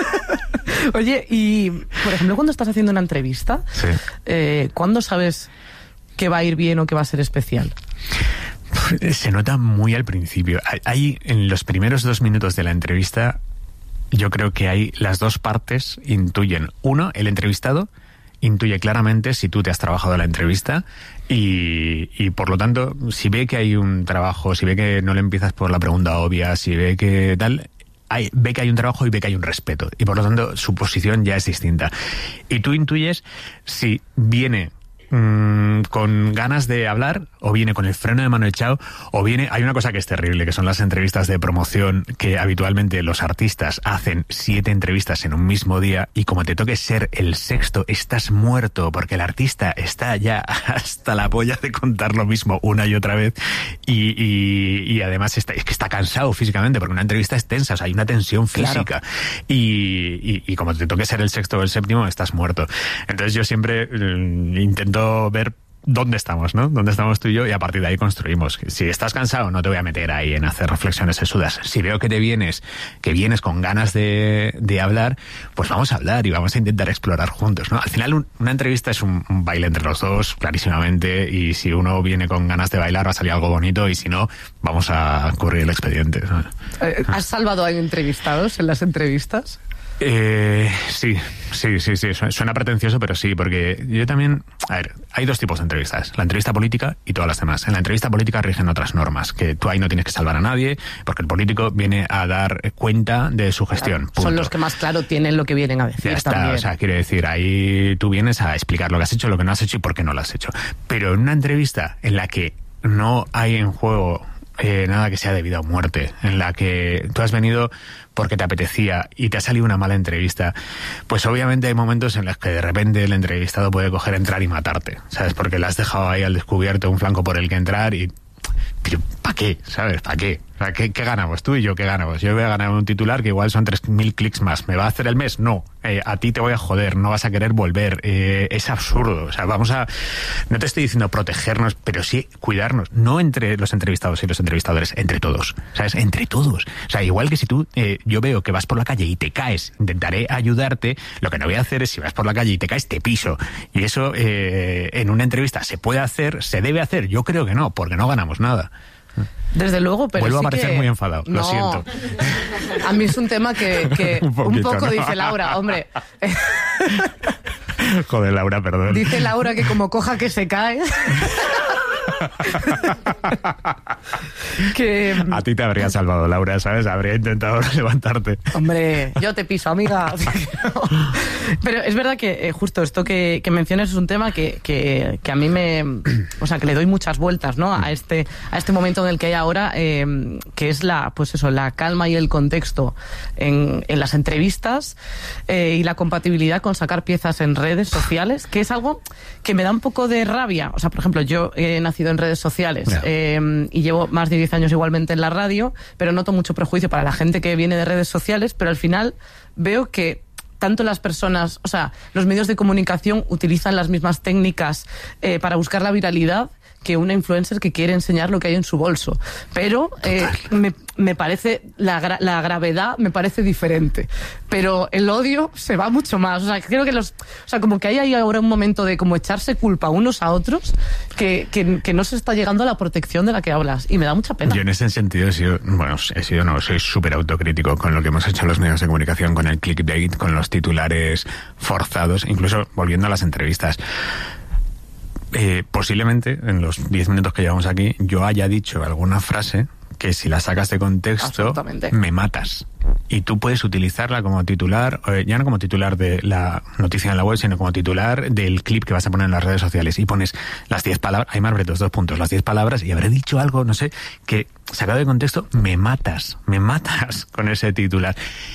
Oye, y por ejemplo, cuando estás haciendo una entrevista, sí. eh, ¿cuándo sabes que va a ir bien o que va a ser especial? Se nota muy al principio. Hay, en los primeros dos minutos de la entrevista, yo creo que hay las dos partes intuyen. Uno, el entrevistado intuye claramente si tú te has trabajado la entrevista y, y por lo tanto, si ve que hay un trabajo, si ve que no le empiezas por la pregunta obvia, si ve que tal... Hay, ve que hay un trabajo y ve que hay un respeto. Y por lo tanto, su posición ya es distinta. Y tú intuyes si viene... Mm, con ganas de hablar, o viene con el freno de mano echado, o viene... Hay una cosa que es terrible, que son las entrevistas de promoción, que habitualmente los artistas hacen siete entrevistas en un mismo día, y como te toque ser el sexto, estás muerto, porque el artista está ya hasta la polla de contar lo mismo una y otra vez, y, y, y además está, es que está cansado físicamente, porque una entrevista es tensa, o sea, hay una tensión física, claro. y, y, y como te toque ser el sexto o el séptimo, estás muerto. Entonces yo siempre eh, intento ver dónde estamos, ¿no? Dónde estamos tú y yo, y a partir de ahí construimos. Si estás cansado, no te voy a meter ahí en hacer reflexiones sesudas. Si veo que te vienes, que vienes con ganas de, de hablar, pues vamos a hablar y vamos a intentar explorar juntos, ¿no? Al final, un, una entrevista es un, un baile entre los dos, clarísimamente, y si uno viene con ganas de bailar, va a salir algo bonito, y si no, vamos a correr el expediente, ¿no? ¿Has salvado a entrevistados en las entrevistas? Eh, sí, sí, sí, sí, suena pretencioso, pero sí, porque yo también... A ver, hay dos tipos de entrevistas, la entrevista política y todas las demás. En la entrevista política rigen otras normas, que tú ahí no tienes que salvar a nadie, porque el político viene a dar cuenta de su gestión. Claro, son los que más claro tienen lo que vienen a decir. Ya está, también. O sea, quiere decir, ahí tú vienes a explicar lo que has hecho, lo que no has hecho y por qué no lo has hecho. Pero en una entrevista en la que no hay en juego eh, nada que sea de vida o muerte, en la que tú has venido porque te apetecía y te ha salido una mala entrevista, pues obviamente hay momentos en los que de repente el entrevistado puede coger, entrar y matarte, ¿sabes? Porque le has dejado ahí al descubierto un flanco por el que entrar y... Pero ¿para qué? ¿Sabes? ¿Para qué? O sea, ¿qué, ¿Qué ganamos? Tú y yo, ¿qué ganamos? Yo voy a ganar un titular que igual son tres mil clics más. ¿Me va a hacer el mes? No. Eh, a ti te voy a joder, no vas a querer volver. Eh, es absurdo. O sea, vamos a... No te estoy diciendo protegernos, pero sí cuidarnos. No entre los entrevistados y los entrevistadores, entre todos. ¿Sabes? Entre todos. O sea, igual que si tú, eh, yo veo que vas por la calle y te caes, intentaré ayudarte. Lo que no voy a hacer es, si vas por la calle y te caes, te piso. Y eso eh, en una entrevista se puede hacer, se debe hacer. Yo creo que no, porque no ganamos nada. Desde luego, pero vuelvo sí a parecer que... muy enfadado, no. lo siento. A mí es un tema que, que un, poquito, un poco ¿no? dice Laura, hombre. Joder, Laura, perdón. Dice Laura que como coja que se cae. que a ti te habría salvado, Laura, ¿sabes? Habría intentado levantarte. Hombre, yo te piso, amiga. Pero es verdad que eh, justo esto que, que mencionas es un tema que, que, que a mí me... O sea, que le doy muchas vueltas, ¿no? A este, a este momento en el que hay ahora, eh, que es la, pues eso, la calma y el contexto en, en las entrevistas eh, y la compatibilidad con sacar piezas en redes sociales, que es algo que me da un poco de rabia. O sea, por ejemplo, yo he nacido en redes sociales yeah. eh, y llevo más de diez años igualmente en la radio, pero noto mucho prejuicio para la gente que viene de redes sociales, pero al final veo que tanto las personas, o sea, los medios de comunicación utilizan las mismas técnicas eh, para buscar la viralidad que una influencer que quiere enseñar lo que hay en su bolso. Pero eh, me, me parece, la, gra la gravedad me parece diferente. Pero el odio se va mucho más. O sea, creo que los... O sea, como que hay ahí ahora un momento de como echarse culpa unos a otros que, que, que no se está llegando a la protección de la que hablas. Y me da mucha pena. Yo en ese sentido he sido, bueno, he sido, no, soy súper autocrítico con lo que hemos hecho en los medios de comunicación, con el clickbait, con los titulares forzados, incluso volviendo a las entrevistas. Eh, posiblemente en los diez minutos que llevamos aquí yo haya dicho alguna frase que si la sacas de contexto me matas, y tú puedes utilizarla como titular, eh, ya no como titular de la noticia en la web, sino como titular del clip que vas a poner en las redes sociales, y pones las diez palabras, hay más bretos, dos puntos, las diez palabras, y habré dicho algo, no sé, que sacado de contexto me matas, me matas con ese titular.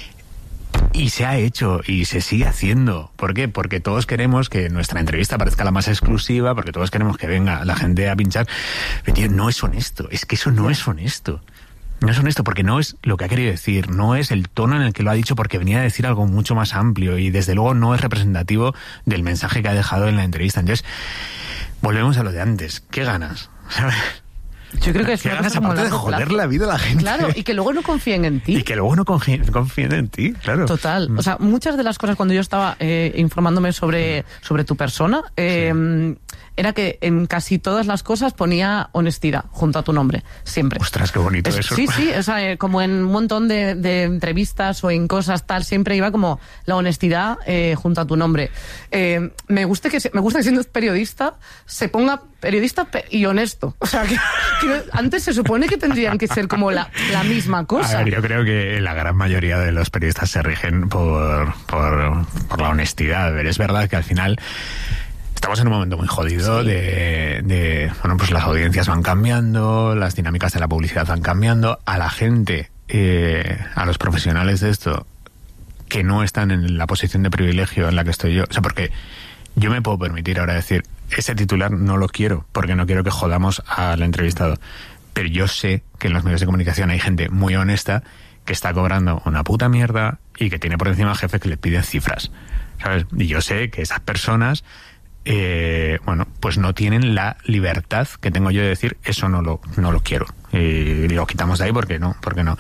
Y se ha hecho y se sigue haciendo. ¿Por qué? Porque todos queremos que nuestra entrevista parezca la más exclusiva, porque todos queremos que venga la gente a pinchar. Pero tío, no es honesto, es que eso no es honesto. No es honesto porque no es lo que ha querido decir, no es el tono en el que lo ha dicho, porque venía a decir algo mucho más amplio y desde luego no es representativo del mensaje que ha dejado en la entrevista. Entonces, volvemos a lo de antes. ¿Qué ganas? ¿Sabes? Yo creo que es una cosa aparte de joder la vida a la gente. Claro, y que luego no confíen en ti. Y que luego no confíen, confíen en ti, claro. Total. O sea, muchas de las cosas cuando yo estaba eh, informándome sobre, sobre tu persona, eh, sí. era que en casi todas las cosas ponía honestidad junto a tu nombre, siempre. Ostras, qué bonito es, eso. Sí, sí, o sea, eh, como en un montón de, de entrevistas o en cosas tal, siempre iba como la honestidad eh, junto a tu nombre. Eh, me gusta que me gusta que siendo periodista se ponga periodista y honesto. O sea, que, que antes se supone que tendrían que ser como la, la misma cosa. A ver, yo creo que la gran mayoría de los periodistas se rigen por, por, por la honestidad. A ver, es verdad que al final estamos en un momento muy jodido sí. de, de, bueno, pues las audiencias van cambiando, las dinámicas de la publicidad van cambiando. A la gente, eh, a los profesionales de esto, que no están en la posición de privilegio en la que estoy yo. O sea, porque yo me puedo permitir ahora decir, ese titular no lo quiero, porque no quiero que jodamos al entrevistado. Pero yo sé que en los medios de comunicación hay gente muy honesta que está cobrando una puta mierda y que tiene por encima jefes que le piden cifras, ¿sabes? Y yo sé que esas personas, eh, bueno, pues no tienen la libertad que tengo yo de decir, eso no lo, no lo quiero. Y lo quitamos de ahí porque no, porque no.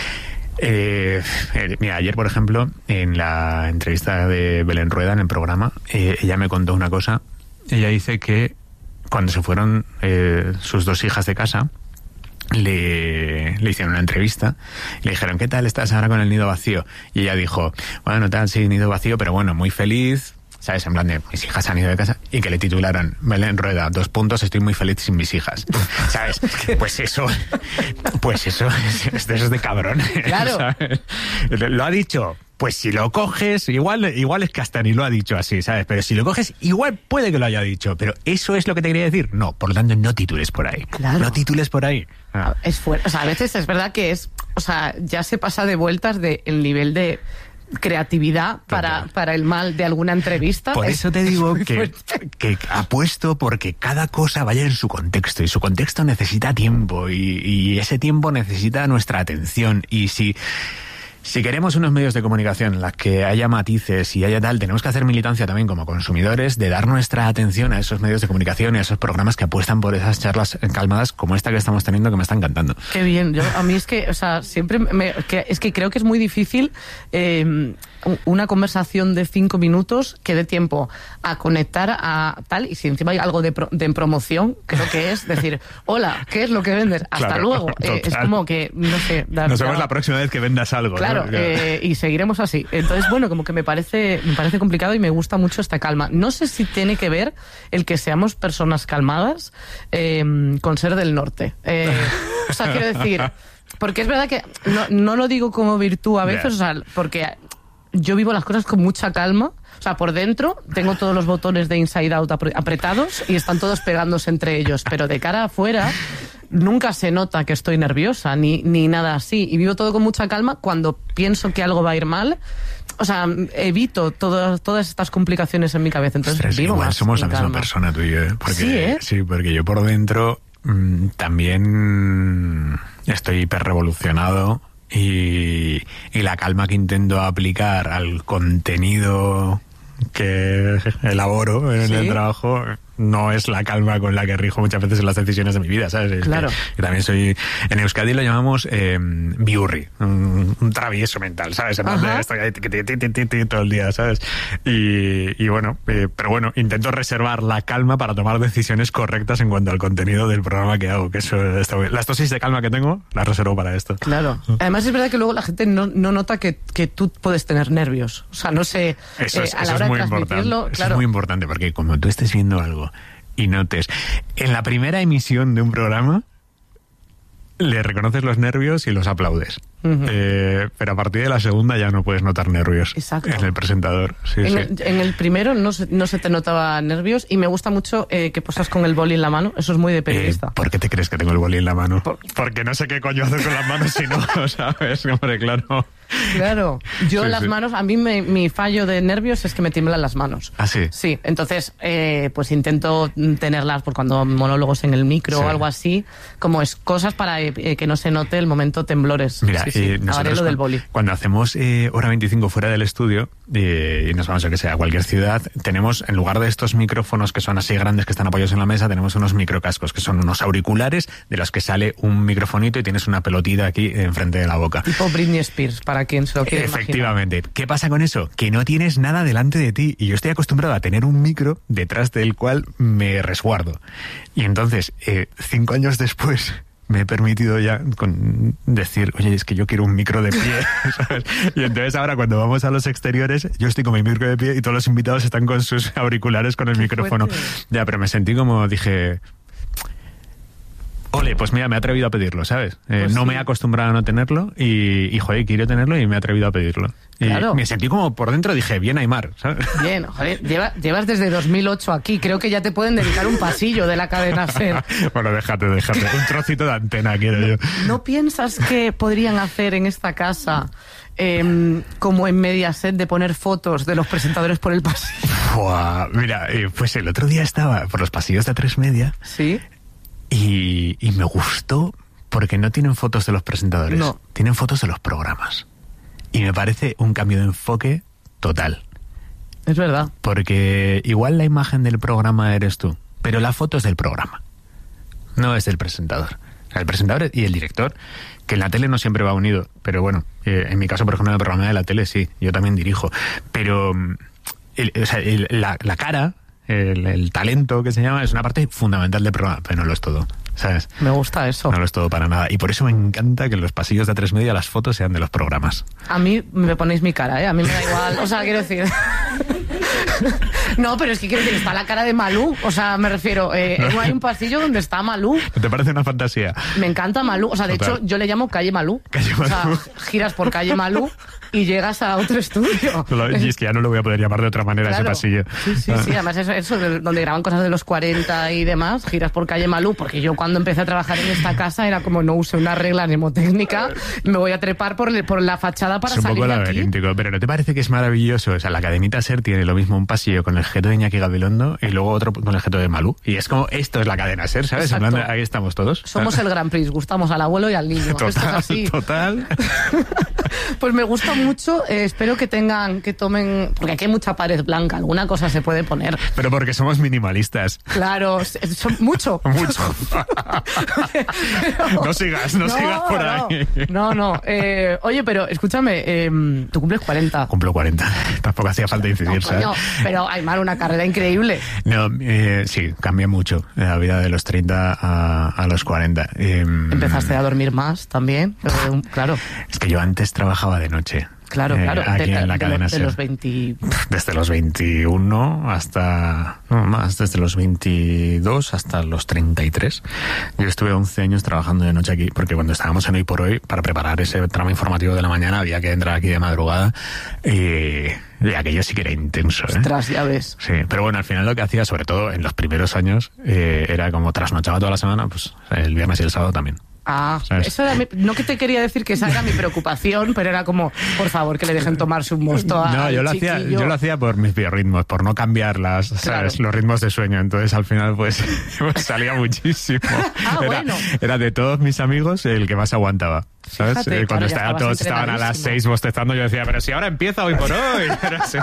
Eh, eh, mira, ayer, por ejemplo, en la entrevista de Belén Rueda en el programa, eh, ella me contó una cosa. Ella dice que cuando se fueron eh, sus dos hijas de casa, le, le hicieron una entrevista, le dijeron, ¿qué tal estás ahora con el nido vacío? Y ella dijo, bueno, tal, sí, nido vacío, pero bueno, muy feliz, ¿sabes? En plan de, mis hijas han ido de casa, y que le titularan, Belén Rueda, dos puntos, estoy muy feliz sin mis hijas, ¿sabes? Pues eso, pues eso, esto es de cabrón. Claro. ¿Sabes? Lo ha dicho. Pues si lo coges, igual igual es que hasta ni lo ha dicho así, ¿sabes? Pero si lo coges, igual puede que lo haya dicho. Pero ¿eso es lo que te quería decir? No, por lo tanto, no titules por ahí. Claro. No titules por ahí. Ah. Es fuerte. O sea, a veces es verdad que es... O sea, ya se pasa de vueltas del de nivel de creatividad para, para el mal de alguna entrevista. Por es, eso te digo que, que apuesto porque cada cosa vaya en su contexto, y su contexto necesita tiempo, y, y ese tiempo necesita nuestra atención. Y si... Si queremos unos medios de comunicación en los que haya matices y haya tal, tenemos que hacer militancia también como consumidores de dar nuestra atención a esos medios de comunicación y a esos programas que apuestan por esas charlas calmadas como esta que estamos teniendo, que me está encantando. Qué bien. Yo, a mí es que, o sea, siempre me, que, es que creo que es muy difícil eh, una conversación de cinco minutos que dé tiempo a conectar a tal, y si encima hay algo de, pro, de promoción, creo que es decir, hola, ¿qué es lo que vendes? Hasta claro, luego. Eh, es como que, no sé. Dar, Nos vemos dar, la próxima vez que vendas algo. Claro. ¿no? Eh, y seguiremos así. Entonces, bueno, como que me parece, me parece complicado y me gusta mucho esta calma. No sé si tiene que ver el que seamos personas calmadas eh, con ser del norte. Eh, o sea, quiero decir, porque es verdad que no, no lo digo como virtud a veces, yeah. o sea, porque yo vivo las cosas con mucha calma. O sea, por dentro tengo todos los botones de Inside Out apretados y están todos pegándose entre ellos, pero de cara afuera nunca se nota que estoy nerviosa ni, ni nada así, y vivo todo con mucha calma. Cuando pienso que algo va a ir mal, o sea, evito todo, todas estas complicaciones en mi cabeza. Entonces, Ostras, vivo igual más somos la calma. misma persona tú y yo, ¿eh? Porque, sí, ¿eh? Sí, porque yo por dentro mmm, también estoy hiperrevolucionado, y, y la calma que intento aplicar al contenido que elaboro en ¿Sí? el trabajo no es la calma con la que rijo muchas veces en las decisiones de mi vida, ¿sabes? Es claro. Que, que también soy... En Euskadi lo llamamos eh, biurri, un, un travieso mental, ¿sabes? En donde estoy ahí ti, ti, ti, ti, ti, todo el día, ¿sabes? Y, y bueno, eh, pero bueno, intento reservar la calma para tomar decisiones correctas en cuanto al contenido del programa que hago, que eso está bien. Las dosis de calma que tengo las reservo para esto. Claro. Además es verdad que luego la gente no, no nota que, que tú puedes tener nervios. O sea, no sé... Eso es, eh, a eso la hora es muy de importante. claro. Eso es muy importante, porque como tú estés viendo algo y notes, en la primera emisión de un programa le reconoces los nervios y los aplaudes. Uh-huh. Eh, pero a partir de la segunda ya no puedes notar nervios. Exacto. En el presentador. Sí, en, sí. El, en el primero no se, no se te notaba nervios, y me gusta mucho eh, que posas con el boli en la mano. Eso es muy de periodista. Eh, ¿Por qué te crees que tengo el boli en la mano? Por... Porque no sé qué coño hacer con las manos si no, ¿sabes? Hombre, claro. Claro, yo sí, las sí. manos, a mí me, mi fallo de nervios es que me tiemblan las manos. ¿Ah, sí? Sí, entonces eh, pues intento tenerlas por cuando monólogos en el micro sí. o algo así, como es cosas para eh, que no se note el momento temblores. Mira, sí, sí. Eh, nosotros lo del boli. Cuando, cuando hacemos eh, hora veinticinco fuera del estudio eh, y nos vamos a que sea a cualquier ciudad, tenemos, en lugar de estos micrófonos que son así grandes que están apoyados en la mesa, tenemos unos microcascos que son unos auriculares de los que sale un microfonito y tienes una pelotita aquí enfrente de la boca. Tipo Britney Spears, para quien se lo quiera imaginar. Efectivamente. ¿Qué pasa con eso? Que no tienes nada delante de ti, y yo estoy acostumbrado a tener un micro detrás del cual me resguardo. Y entonces, eh, cinco años después, me he permitido ya con decir, oye, es que yo quiero un micro de pie, ¿sabes? Y entonces ahora cuando vamos a los exteriores, yo estoy con mi micro de pie y todos los invitados están con sus auriculares con el Qué micrófono. fuerte. Ya, pero me sentí como, dije... Ole, pues mira, me he atrevido a pedirlo, ¿sabes? Eh, pues no sí. me he acostumbrado a no tenerlo y, y, joder, quiero tenerlo y me he atrevido a pedirlo. Y claro. me sentí como por dentro, dije, bien Aymar, ¿sabes? Bien, joder, lleva, llevas desde dos mil ocho aquí, creo que ya te pueden dedicar un pasillo de la cadena SER. Bueno, déjate, déjate, un trocito de antena quiero ¿No, yo. ¿No piensas que podrían hacer en esta casa... Eh, como en Mediaset, de poner fotos de los presentadores por el pasillo? Buah, mira, eh, pues el otro día estaba por los pasillos de A tres Media. Sí. Y, y me gustó porque no tienen fotos de los presentadores, no. Tienen fotos de los programas. Y me parece un cambio de enfoque total. Es verdad. Porque igual la imagen del programa eres tú, pero la foto es del programa, no es del presentador. El presentador y el director, que en la tele no siempre va unido, pero bueno, eh, en mi caso, por ejemplo, en el programa de la tele sí, yo también dirijo. Pero el, o sea, el, la, la cara... El, el talento que se llama es una parte fundamental del programa, pero no lo es todo. ¿sabes? Me gusta eso. No lo es todo para nada. Y por eso me encanta que en los pasillos de A tres Media las fotos sean de los programas. A mí me ponéis mi cara, ¿eh? A mí me da igual. O sea, quiero decir... No, pero es que quiero decir, está la cara de Malú. O sea, me refiero, eh, hay un pasillo donde está Malú. ¿Te parece una fantasía? Me encanta Malú. O sea, de Total. hecho, yo le llamo Calle Malú. Calle Malú. O sea, giras por Calle Malú y llegas a otro estudio. Y es que ya no lo voy a poder llamar de otra manera, Claro. ese pasillo. Sí, sí, sí. Además, eso, eso de- donde graban cosas de los cuarenta y demás, giras por Calle Malú, porque yo cuando empecé a trabajar en esta casa era como no usé una regla mnemotécnica, me voy a trepar por, el- por la fachada para Es un salir poco de aquí. laberíntico, pero ¿no te parece que es maravilloso? O sea, la cadenita SER tiene lo mismo un pasillo con el jeto de Iñaki Gabilondo y luego otro con el jeto de Malú. Y es como, esto es la cadena SER, ¿sabes? En Exacto. plan de, ahí estamos todos. Somos el Grand Prix, gustamos al abuelo y al niño. Esto es Total, así. total. Pues me gusta mucho, eh, espero que tengan, que tomen, porque aquí hay mucha pared blanca, alguna cosa se puede poner. Pero porque somos minimalistas. Claro, s- son mucho. Mucho. No sigas, no sigas por ahí. No, no. Eh, oye, pero escúchame, eh, tú cumples cuarenta. Cumplo cuarenta. Tampoco hacía falta incidir, No, ¿sabes? coño, pero Aymar, una carrera increíble. No, eh, sí, cambia mucho la vida de los treinta a, a los cuarenta. Eh, Empezaste a dormir más también, pero, um, claro. Es que yo antes trabajaba de noche. Claro, eh, claro. Aquí de, en la de cadena los, de SER. los veinte... Desde los veintiuno hasta... No, más, desde los veintidós hasta los treinta y tres. Yo estuve once años trabajando de noche aquí, porque cuando estábamos en Hoy por Hoy, para preparar ese tramo informativo de la mañana, había que entrar aquí de madrugada. Y, y aquello sí que era intenso, ¿eh? Ostras, ya ves. Sí, pero bueno, al final lo que hacía, sobre todo en los primeros años, eh, era como trasnochaba toda la semana, pues el viernes y el sábado también. Ah, ¿Sabes? eso era mi- no que te quería decir que esa era mi preocupación, pero era como, por favor, que le dejen tomarse un mosto a No, yo lo, hacía, chiquillo. yo lo hacía por mis biorritmos, por no cambiar las, ¿sabes? Claro. Los ritmos de sueño. Entonces, al final, pues, pues salía muchísimo. Ah, era, bueno. era de todos mis amigos el que más aguantaba. ¿Sabes? Fíjate, Eh, Cuando claro, ya estaba, estabas todos estaban a las entrenadísimo. seis bostezando, yo decía, pero si ahora empieza Hoy por Hoy. Pero sí.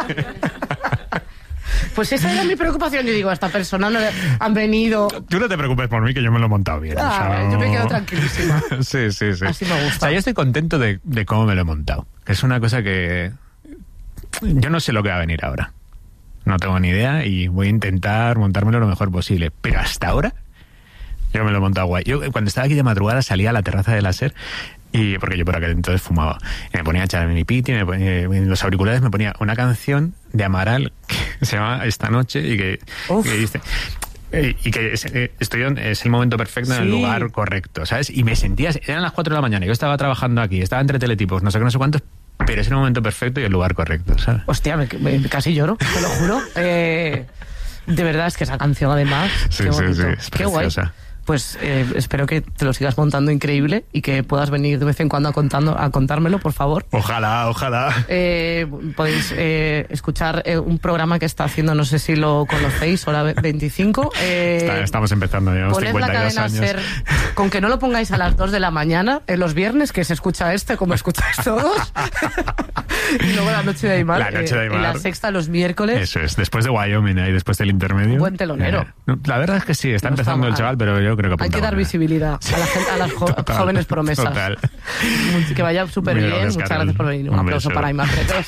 Pues esa era mi preocupación. Yo digo, a esta persona no le han venido... Tú no te preocupes por mí, que yo me lo he montado bien. Ah, o sea, yo me no- quedo tranquilísima. Sí, sí, sí. Así me gusta. O sea, yo estoy contento de, de cómo me lo he montado. Que es una cosa que... Yo no sé lo que va a venir ahora. No tengo ni idea y voy a intentar montármelo lo mejor posible. Pero hasta ahora, yo me lo he montado guay. Yo cuando estaba aquí de madrugada salía a la terraza de la SER, y porque yo por aquel entonces fumaba. Y me ponía a echar mi piti, me ponía, en los auriculares me ponía una canción de Amaral que se llama Esta Noche y que, Uf. que dice... eh, Y que es, eh, estoy en- es el momento perfecto en el Sí. lugar correcto, ¿sabes? Y me sentía... Eran las cuatro de la mañana, yo estaba trabajando aquí, estaba entre teletipos, no sé qué, no sé cuántos, pero es el momento perfecto y el lugar correcto, ¿sabes? Hostia, me, me- casi lloro, te lo juro. Eh, de verdad, es que esa canción además... Sí, qué sí, bonito. sí, es Qué guay. preciosa. Pues eh, espero que te lo sigas montando increíble y que puedas venir de vez en cuando a, contando, a contármelo, por favor. Ojalá, ojalá. Eh, podéis eh, escuchar eh, un programa que está haciendo, no sé si lo conocéis, Hora veinticinco. Eh, Está- estamos empezando, llevamos poned la cincuenta y dos cadena años. SER, con que no lo pongáis a las dos de la mañana, en los viernes, que se escucha este, como escucháis todos. Y luego la noche de Aymar, La noche de eh, Aymar. en la sexta los miércoles. Eso es, después de Wyoming y después del intermedio. Buen telonero. Eh, no, la verdad es que sí, está No está empezando el mal. chaval, pero yo creo que Hay apunta que dar buena. visibilidad a, la gente, a las jo- Total, jóvenes promesas. total. Muy- Que vaya súper Muy bien. gracias, Muchas Carol. gracias por venir. Un, Un aplauso beso. para Aymar Pretos.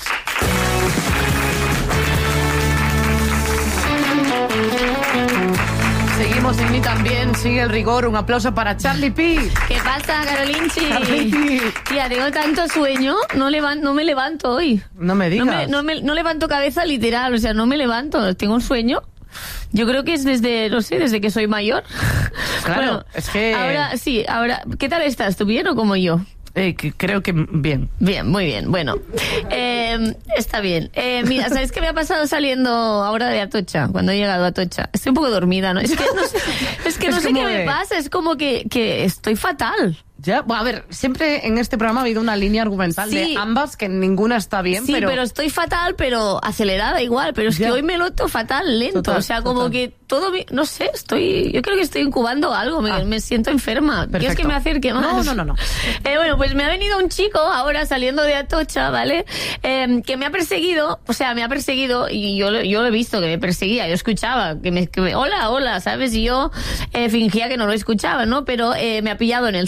Seguimos en mí también. Sigue el rigor. Un aplauso para Charlie P. ¿Qué pasa, Carolinchi? Charlie P. Tía, tengo tanto sueño, no, levan- no me levanto hoy. No me No, digas. me, no, me- no levanto cabeza literal, o sea, no me levanto, tengo un sueño. Yo creo que es desde, no sé, desde que soy mayor. Claro, es que- Ahora, sí, ahora, ¿qué tal estás? ¿Tú bien o como yo? Eh, que creo que bien. Bien, muy bien, bueno. Eh, está bien. Eh, mira, ¿sabes qué me ha pasado saliendo ahora de Atocha? Cuando he llegado a Atocha. Estoy un poco dormida, ¿no? Es que no sé, es que Es no sé como qué me de- pasa, es como que, que estoy fatal. Ya, bueno, a ver, siempre en este programa ha habido una línea argumental Sí. de ambas que ninguna está bien, Sí, pero... pero... estoy fatal, pero acelerada igual. Pero es Ya. que hoy me noto fatal, lento. Total, o sea, como total. que todo... mi- No sé, estoy... Yo creo que estoy incubando algo. Me, Ah. me siento enferma. ¿Quieres Perfecto. que me acerque más? No, no, no, no. Eh, bueno, pues me ha venido un chico ahora saliendo de Atocha, ¿vale? Eh, que me ha perseguido. O sea, me ha perseguido y yo, lo- yo lo he visto que me perseguía. Yo escuchaba que me... que me- hola, hola, ¿sabes? Y yo eh, fingía que no lo escuchaba, ¿no? Pero eh, me ha pillado en el semáforo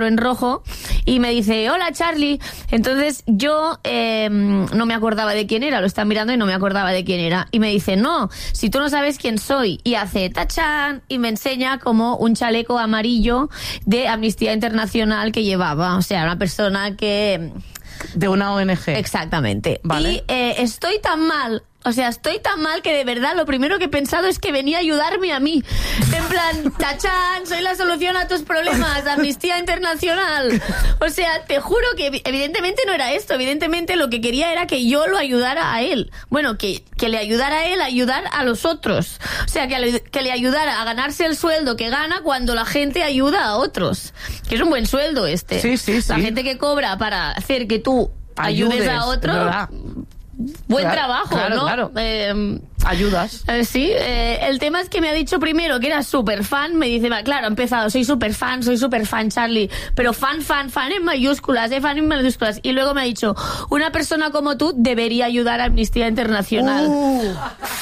en rojo y me dice, hola Charlie. Entonces yo eh, no me acordaba de quién era, lo estaba mirando y no me acordaba de quién era. Y me dice, no, si tú no sabes quién soy. Y hace tachán y me enseña como un chaleco amarillo de Amnistía Internacional que llevaba. O sea, una persona que... De una O N G. Exactamente. Vale. Y eh, estoy tan mal... O sea, estoy tan mal que de verdad lo primero que he pensado es que venía a ayudarme a mí. En plan, tachán, soy la solución a tus problemas, Amnistía Internacional. O sea, te juro que evidentemente no era esto. Evidentemente lo que quería era que yo lo ayudara a él. Bueno, que, que le ayudara a él a ayudar a los otros. O sea, que le, que le ayudara a ganarse el sueldo que gana cuando la gente ayuda a otros. Que es un buen sueldo este. Sí, sí, sí. La gente que cobra para hacer que tú ayudes, Ayudes, a otro... ¿verdad? Buen Claro, trabajo, claro, ¿no? claro. Eh, Ayudas. eh, sí, eh, el tema es que me ha dicho primero que era súper fan. Me dice, va, claro, ha empezado, soy súper fan, soy súper fan, Charlie. Pero fan, fan, fan en mayúsculas, eh, fan en mayúsculas. Y luego me ha dicho, una persona como tú debería ayudar a Amnistía Internacional. Uh.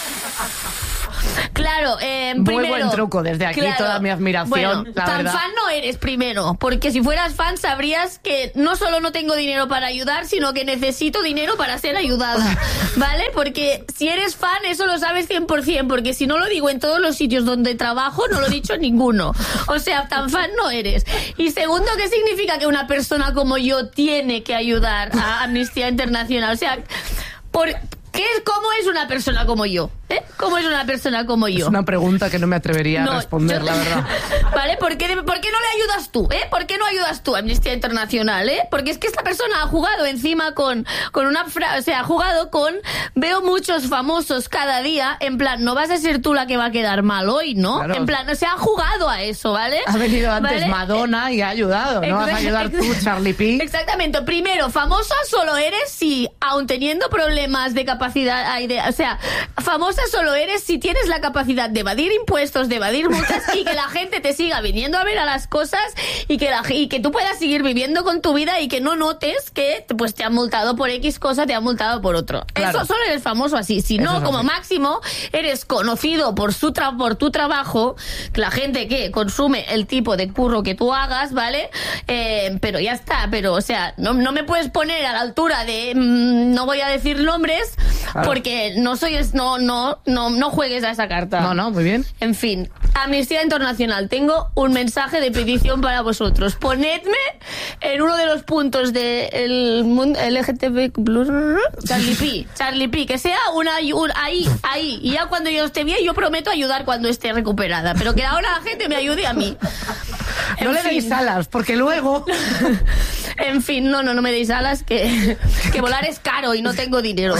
Claro, eh, Muy primero... buen truco, desde aquí claro, toda mi admiración, bueno, la tan verdad. fan no eres primero, porque si fueras fan sabrías que no solo no tengo dinero para ayudar, sino que necesito dinero para ser ayudada, ¿vale? Porque si eres fan, eso lo sabes cien por ciento, porque si no lo digo en todos los sitios donde trabajo, no lo he dicho en ninguno. O sea, tan fan no eres. Y segundo, ¿qué significa que una persona como yo tiene que ayudar a Amnistía Internacional? O sea, por... ¿Qué es, ¿Cómo es una persona como yo? ¿Eh? ¿Cómo es una persona como yo? Es una pregunta que no me atrevería No, a responder, yo- la verdad. ¿Vale? ¿Por qué, ¿Por qué no le ayudas tú? ¿Eh? ¿Por qué no ayudas tú a Amnistía Internacional? ¿Eh? Porque es que esta persona ha jugado encima con, con una frase, o sea, ha jugado con, veo muchos famosos cada día, en plan, no vas a ser tú la que va a quedar mal hoy, ¿no? Claro. En plan, o sea, ha jugado a eso, ¿vale? Ha venido antes ¿Vale? Madonna y ha ayudado. No vas a ayudar tú, Charlie P. Exactamente. Primero, famosa solo eres si, aun teniendo problemas de capacidad, hay de, o sea, famosa solo eres si tienes la capacidad de evadir impuestos, de evadir multas y que la gente te siga viniendo a ver a las cosas y que la, y que tú puedas seguir viviendo con tu vida y que no notes que pues te han multado por X cosa, te han multado por otro. Claro. Eso solo eres famoso así. Si Eso no, es como así. máximo, eres conocido por su tra por tu trabajo, la gente que consume el tipo de curro que tú hagas, ¿vale? Eh, pero ya está, pero o sea, no, no me puedes poner a la altura de mmm, no voy a decir nombres, Claro. porque no soy es- no no no no juegues a esa carta. No, no, muy bien. En fin, Amnistía Internacional, tengo un mensaje de petición para vosotros. Ponedme en uno de los puntos del mundo L G T B plus, Charlie P, Charlie P, que sea una un- ahí, ahí, y ya cuando yo esté bien, yo prometo ayudar cuando esté recuperada, pero que ahora la gente me ayude a mí. No En le fin. deis alas, porque luego... En fin, no, no, no me deis alas, que, que volar es caro y no tengo dinero.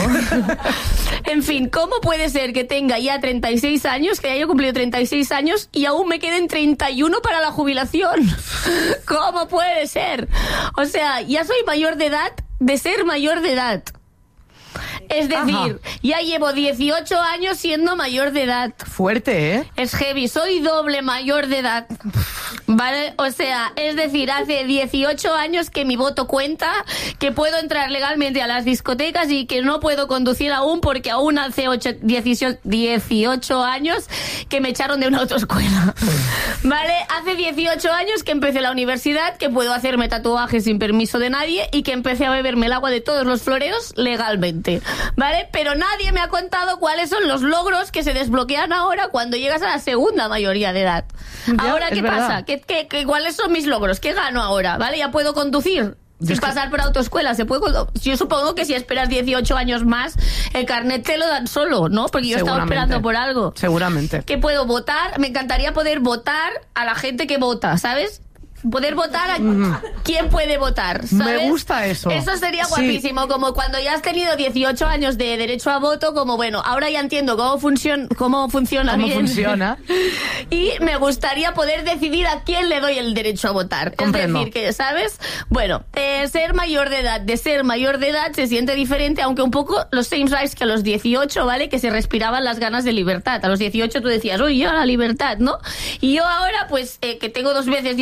En fin, ¿cómo puede ser que tenga ya treinta y seis años, que haya cumplido treinta y seis años y aún me queden treinta y uno para la jubilación? ¿Cómo puede ser? O sea, ya soy mayor de edad de ser mayor de edad. Es decir, Ajá. ya llevo dieciocho años siendo mayor de edad. Fuerte, ¿eh? Es heavy, soy doble mayor de edad. ¿Vale? O sea, es decir, hace dieciocho años que mi voto cuenta, que puedo entrar legalmente a las discotecas y que no puedo conducir aún porque aún hace ocho, dieciocho, dieciocho años que me echaron de una autoescuela. ¿Vale? Hace dieciocho años que empecé la universidad, que puedo hacerme tatuajes sin permiso de nadie y que empecé a beberme el agua de todos los floreos legalmente. ¿Vale? Pero nadie me ha contado cuáles son los logros que se desbloquean ahora cuando llegas a la segunda mayoría de edad. Ya, Ahora, es ¿qué verdad. pasa? ¿Qué, qué, qué, ¿Cuáles son mis logros? ¿Qué gano ahora? ¿Vale? Ya puedo conducir. Sin es que- pasar por autoescuela, se puede. condu- Yo supongo que si esperas dieciocho años más, el carnet te lo dan solo, ¿no? Porque yo estaba Seguramente. esperando por algo. Seguramente. Que puedo votar, me encantaría poder votar a la gente que vota, ¿sabes? Poder votar a quién puede votar, ¿sabes? Me gusta eso. Eso sería Sí. guapísimo, como cuando ya has tenido dieciocho años de derecho a voto, como bueno, ahora ya entiendo cómo, funcion cómo funciona ¿Cómo bien. funciona? Y me gustaría poder decidir a quién le doy el derecho a votar. Comprendo. Es decir, que, ¿sabes? Bueno, eh, ser mayor de edad, de ser mayor de edad se siente diferente, aunque un poco los same rights que a los dieciocho, ¿vale? Que se respiraban las ganas de libertad. A los dieciocho tú decías, uy, yo la libertad, ¿no? Y yo ahora, pues, eh, que tengo dos veces dieciocho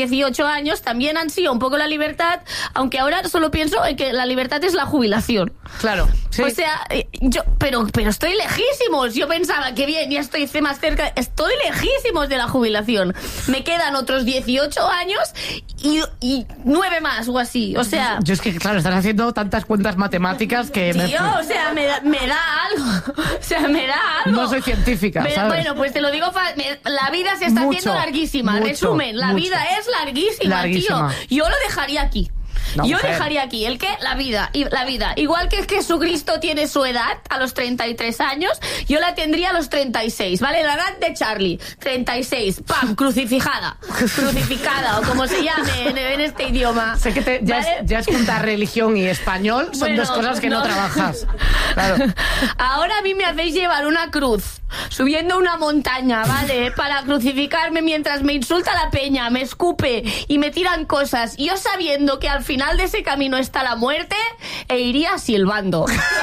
años también ansío un poco la libertad, aunque ahora solo pienso en que la libertad es la jubilación. Claro, sí. O sea, yo, pero, pero estoy lejísimos. Yo pensaba que bien, ya estoy más cerca. Estoy lejísimos de la jubilación. Me quedan otros dieciocho años y, y nueve más o así. O sea... Yo es que, claro, estás haciendo tantas cuentas matemáticas que... Tío, me... o sea, me da, me da algo. O sea, me da algo. No soy científica, me, ¿sabes? Bueno, pues te lo digo, fa- me, la vida se está Mucho, haciendo larguísima. mucho, Resumen, la mucho. vida es larguísima, Larguísima. tío. Yo lo dejaría aquí. No, Yo mujer. dejaría aquí el que la vida y la vida igual que Jesucristo tiene su edad a los treinta y tres años, yo la tendría a los treinta y seis, ¿vale? La edad de Charlie, treinta y seis, pam, crucificada, crucificada o como se llame en, en este idioma. Sé que te, ya, ¿vale? es, ya es juntar religión y español, son Bueno, dos cosas que no, no. trabajas. Claro. Ahora a mí me hacéis llevar una cruz subiendo una montaña, ¿vale? Para crucificarme mientras me insulta la peña, me escupe y me tiran cosas. Yo sabiendo que al final de ese camino está la muerte, e iría silbando.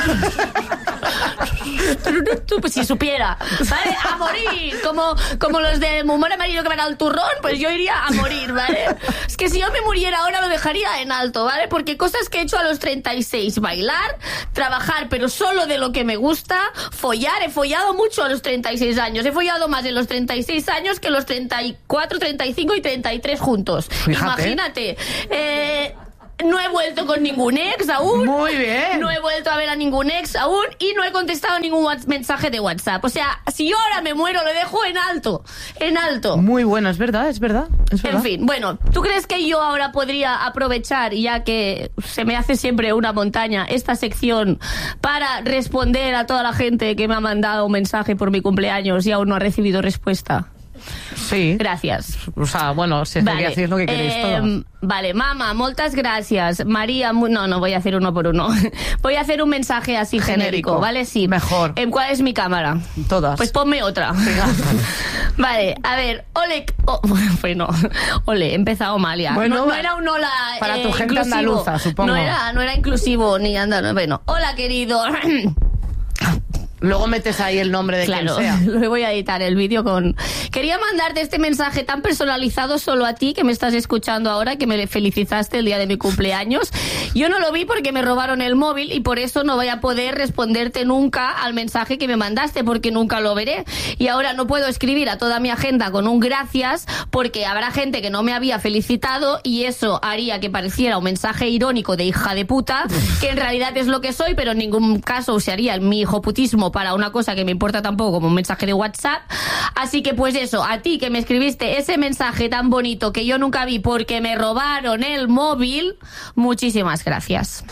Pues si supiera, ¿vale? A morir, como, como los de humor amarillo que van al turrón, pues yo iría a morir, ¿vale? Es que si yo me muriera ahora lo dejaría en alto, ¿vale? Porque cosas que he hecho a los treinta y seis, bailar, trabajar, pero solo de lo que me gusta, follar, he follado mucho a los treinta y seis años, he follado más en los treinta y seis años que los treinta y cuatro, treinta y cinco y treinta y tres juntos. Fíjate. Imagínate. Eh... No he vuelto con ningún ex aún. Muy bien. No he vuelto a ver a ningún ex aún y no he contestado ningún whats- mensaje de WhatsApp. O sea, si yo ahora me muero, lo dejo en alto. En alto. Muy bueno, es verdad, es verdad. Es verdad. En fin, bueno, ¿tú crees que yo ahora podría aprovechar, ya que se me hace siempre una montaña, esta sección para responder a toda la gente que me ha mandado un mensaje por mi cumpleaños y aún no ha recibido respuesta? Sí. Gracias. O sea, bueno, si es Vale, que hacéis lo que queréis eh, todo. Vale, mamá, muchas gracias. María, mu- no, no voy a hacer uno por uno. Voy a hacer un mensaje así genérico, Genérico. ¿vale? Sí. Mejor. ¿En cuál es mi cámara? Todas. Pues ponme otra. Vale, a ver, ole, oh, bueno, ole, he empezado mal ya. Bueno, no, no va- era un hola para tu eh, gente inclusivo. andaluza, supongo. No era, no era inclusivo ni andaluz. Bueno, hola querido. Luego metes ahí el nombre de Claro, quien sea. lo voy a editar el vídeo con... Quería mandarte este mensaje tan personalizado solo a ti, que me estás escuchando ahora, que me felicitaste el día de mi cumpleaños. Yo no lo vi porque me robaron el móvil y por eso no voy a poder responderte nunca al mensaje que me mandaste, porque nunca lo veré. Y ahora no puedo escribir a toda mi agenda con un gracias, porque habrá gente que no me había felicitado y eso haría que pareciera un mensaje irónico de hija de puta, que en realidad es lo que soy, pero en ningún caso usaría mi hijoputismo para una cosa que me importa tampoco, como un mensaje de WhatsApp. Así que pues eso, a ti que me escribiste ese mensaje tan bonito que yo nunca vi porque me robaron el móvil, muchísimas gracias.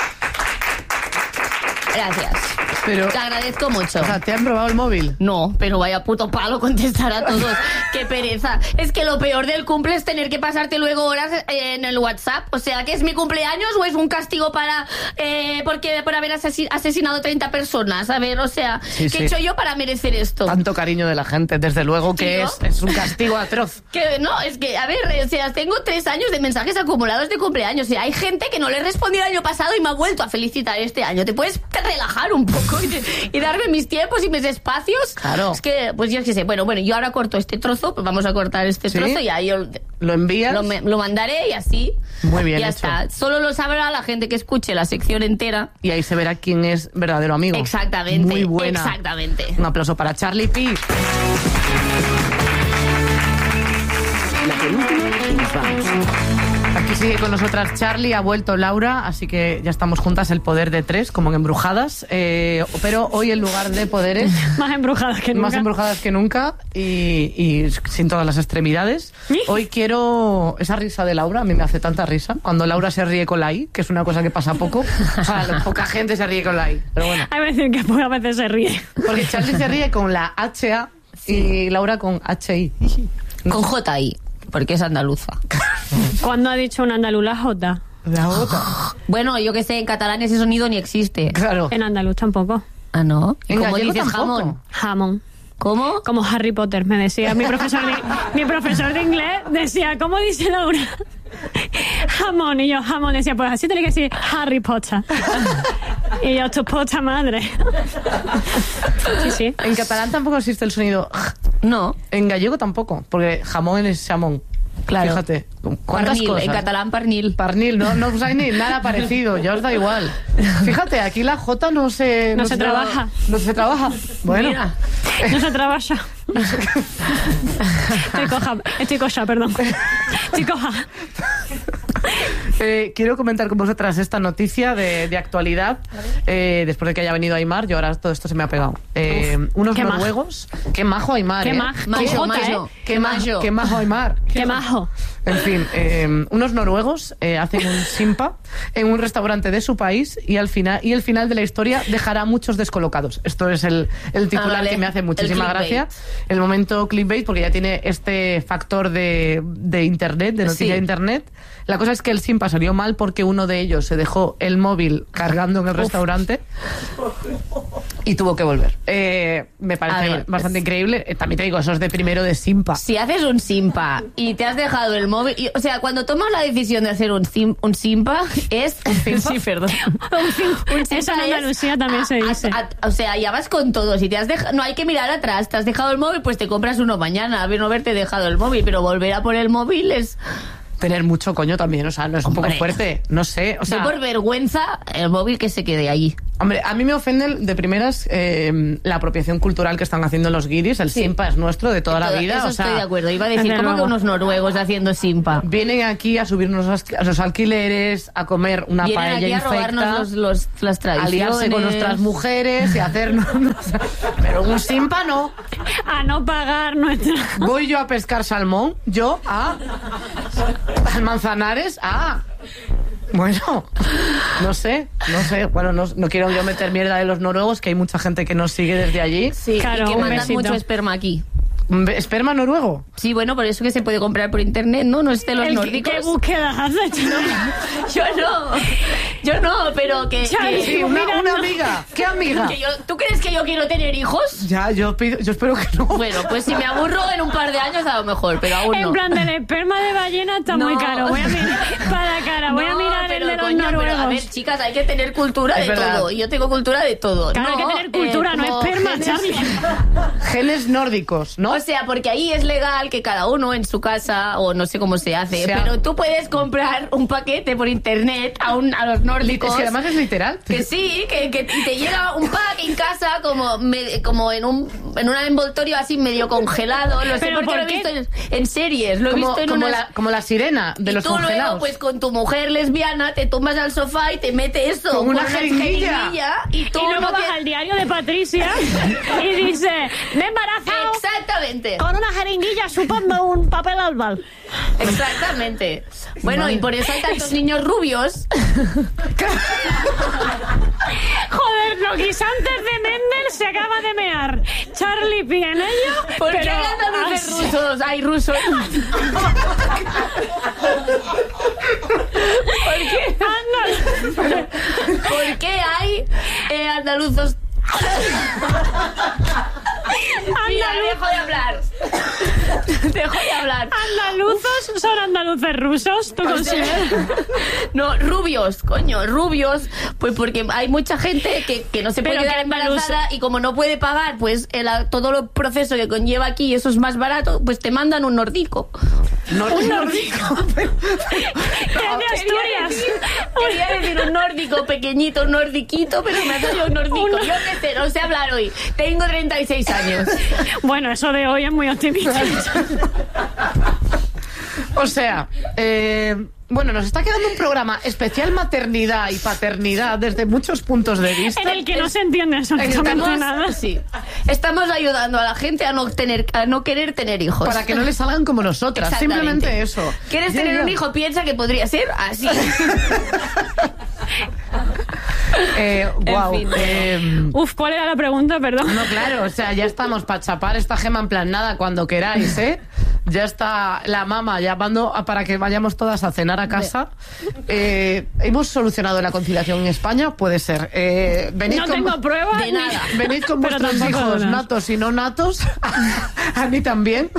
Gracias. Pero, Te agradezco mucho. o sea, ¿te han robado el móvil? No, pero vaya puto palo contestar a todos. Qué pereza. Es que lo peor del cumple es tener que pasarte luego horas en el WhatsApp. O sea, ¿que es mi cumpleaños o es un castigo para eh, porque por haber asesi- asesinado treinta personas? A ver, o sea, Sí, ¿qué sí. he hecho yo para merecer esto? Tanto cariño de la gente, desde luego que Tío. es, es un castigo atroz. Que no, es que, a ver, o sea, tengo tres años de mensajes acumulados de cumpleaños. O sea, hay gente que no le he respondido el año pasado y me ha vuelto a felicitar este año. ¿Te puedes relajar un poco y, te- y darme mis tiempos y mis espacios? Claro. Es que, pues yo qué sé. Bueno, bueno, yo ahora corto este trozo, pues vamos a cortar este ¿Sí? trozo y ahí yo ¿Lo envías? lo, me- lo mandaré y así. Muy bien Ya hecho. está. Solo lo sabrá la gente que escuche la sección entera. Y ahí se verá quién es verdadero amigo. Exactamente. Muy buena. Exactamente. Un aplauso para Charlie P. La penúltima y nos vamos. Aquí sigue con nosotras Charlie, ha vuelto Laura, así que ya estamos juntas, el poder de tres, como en Embrujadas. Eh, pero hoy en lugar de poderes, Más embrujadas que nunca. más embrujadas que nunca y, y sin todas las extremidades. Hoy quiero esa risa de Laura, a mí me hace tanta risa. Cuando Laura se ríe con la I, que es una cosa que pasa poco. O sea, poca gente se ríe con la I. Pero bueno, Hay que decir que pocas veces se ríe. porque Charlie se ríe con la H A y Laura con H I. Con J I, porque es andaluza. ¿Cuándo ha dicho un andaluz la J? La otra. Bueno, yo que sé, en catalán ese sonido ni existe. Claro. En andaluz tampoco. Ah, ¿no? ¿Y En cómo gallego dices tampoco. jamón? Jamón. ¿Cómo? Como Harry Potter, me decía mi profesor de, mi profesor de inglés, decía, ¿cómo dice Laura? Jamón, y yo, jamón, decía, pues así tiene que decir Harry Potter. Y yo, tu puta madre. Sí, sí. En catalán tampoco existe el sonido. No. En gallego tampoco, porque jamón es jamón. Claro. Fíjate, ¿cuántas Pernil, cosas? en catalán pernil. Parnil, no, no usáis ni nada parecido, ya os da igual. Fíjate, aquí la J no se... No se trabaja. No se trabaja. Bueno. Mira. No se trabaja. Estoy coja, estoy coja, perdón. Estoy coja. Eh, quiero comentar con vosotras esta noticia de, de actualidad. Eh, después de que haya venido Aymar, yo ahora todo esto se me ha pegado. Eh, Uf, unos qué noruegos. Qué majo Aymar, Qué ¿eh? maj- Majo, qué jota, majo. ¿eh? Qué, ma- majo. qué majo Aymar. Qué majo. En fin, eh, unos noruegos eh, hacen un simpa en un restaurante de su país y al final y el final de la historia dejará a muchos descolocados. Esto es el, el titular Ah, vale. que me hace muchísima El gracia. clickbait. El momento clickbait, porque ya tiene este factor de, de internet, de noticia Sí. de internet. La cosa es que el simpa salió mal porque uno de ellos se dejó el móvil cargando en el restaurante y tuvo que volver. Eh, me A parece ver, bastante es- increíble. Eh, También te digo, eso es de primero de simpa. Si haces un simpa y te has dejado el móvil... y- o sea, cuando tomas la decisión de hacer un, sim- un simpa, es... Sí, perdón. Un simpa Eso en es- Andalucía también se a- dice. a- o sea, ya vas con todo. Si te has dejado... No hay que mirar atrás. Te has dejado el móvil, pues te compras uno mañana. A ver, no haberte dejado el móvil, pero volver a por el móvil es... Tener mucho coño también, o sea, no es un poco Hombre. fuerte, no sé, o sea, Yo por vergüenza, el móvil que se quede ahí. hombre, a mí me ofende de primeras eh, la apropiación cultural que están haciendo los guiris, el Sí. simpa es nuestro de toda la Todo- vida, Eso o sea, estoy de acuerdo. Iba a decir, Desde ¿cómo que luego. unos noruegos haciendo simpa? vienen aquí a subirnos los, a los alquileres, a comer una Vienen paella aquí a infecta, robarnos los, los, las a tradiciones. liarse con nuestras mujeres y hacernos, pero un simpa no. A no pagar nuestra... Voy yo a pescar salmón, yo a al Manzanares, a bueno, no sé, no sé, bueno, no, no quiero yo meter mierda de los noruegos, que hay mucha gente que nos sigue desde allí. Sí, Claro, y que un mandan besito. mucho esperma aquí. ¿Esperma noruego? Sí, bueno, por eso que se puede comprar por internet, ¿no? No es de los El- nórdicos. ¿Qué búsquedas has hecho? Yo no, yo no, pero que... Charlie, que- Sí, una, Mira, una no. amiga. ¿Qué amiga? que yo- ¿Tú crees que yo quiero tener hijos? Ya, yo pido, yo espero que no. Bueno, pues si me aburro en un par de años a lo mejor, pero aún En no. plan, del esperma de ballena está No. muy caro. Voy a mirar para cara, voy a No, mirar el pero, de los coño, pero, noruegos. a ver, chicas, hay que tener cultura Es de verdad. todo. Y yo tengo cultura de todo. Claro, hay No, que tener cultura, eh, no como esperma, genes- Charlie. Genes nórdicos, ¿no? O sea, porque ahí es legal que cada uno en su casa, o no sé cómo se hace, Sea- pero tú puedes comprar un paquete por internet a, un, a los nórdicos. Es que además es literal. Que sí, que, que y te llega un pack en casa como me- como en un en un envoltorio así medio congelado. Lo sé ¿Pero porque por lo he qué? visto en, en series, lo he Como, visto en como unas... la, como la sirena de y los tú luego, congelados. pues con tu mujer lesbiana, te tumbas al sofá y te mete eso Con una jeringuilla. jeringuilla y tú Y luego no vas tienes- al diario de Patricia y dice, me he embarazado Exactamente. con una jeringuilla chupando un papel albal. Exactamente. Bueno, Vale. y por eso hay tantos niños rubios. Joder, los guisantes de Mendel se acaba de mear. Charlie P en ello. ¿Por qué pero hay andaluces así- rusos? Hay rusos. ¿Por qué? Anda. ¿Por qué hay eh, andaluzos? Mira, dejo de hablar. Dejo de hablar. Andaluzos son andaluces rusos, ¿tú consideras? No, rubios, coño, rubios. Pues porque hay mucha gente que, que no se puede Pero quedar que embarazada y como no puede pagar pues el, todo el proceso que conlleva aquí, eso es más barato, pues te mandan un nordico. Nor- nórdico. Es de Quería Asturias. decir, quería decir un nórdico pequeñito, un nordiquito, pero me ha salido un nórdico. Un- Yo qué sé, no sé hablar hoy. Tengo treinta y seis años. Bueno, eso de hoy es muy optimista. O sea, eh, bueno, nos está quedando un programa especial maternidad y paternidad desde muchos puntos de vista. En el que no se entiende absolutamente Estamos, nada. sí, estamos ayudando a la gente a no tener, a no querer tener hijos. Para que no le salgan como nosotras. Exactamente. Simplemente eso. ¿Quieres Ya, tener ya. un hijo? Piensa que podría ser así. Eh, guau, fin. eh, Uf, ¿cuál era la pregunta? Perdón. no, claro, o sea, ya estamos para chapar esta gema en plan nada cuando queráis, ¿eh? Ya está la mamá llamando a- para que vayamos todas a cenar a casa. Eh, ¿Hemos solucionado la conciliación en España? Puede ser. Eh, venid No con- tengo pruebas. De ni- nada. Venid con Pero vuestros tampoco hijos dudas. natos y no natos. A mí también.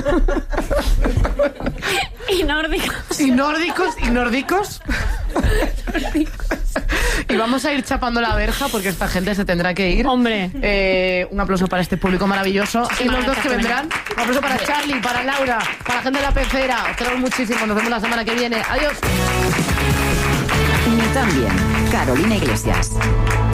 Y nórdicos. Y nórdicos, y nórdicos. Y vamos a ir chapando la verja porque esta gente se tendrá que ir. Hombre. Eh, un aplauso para este público maravilloso. Y los dos que vendrán. Un aplauso para Charlie, para Laura, para la gente de la pecera. Os queremos muchísimo. Nos vemos la semana que viene. Adiós. Ni tan bien. Carolina Iglesias.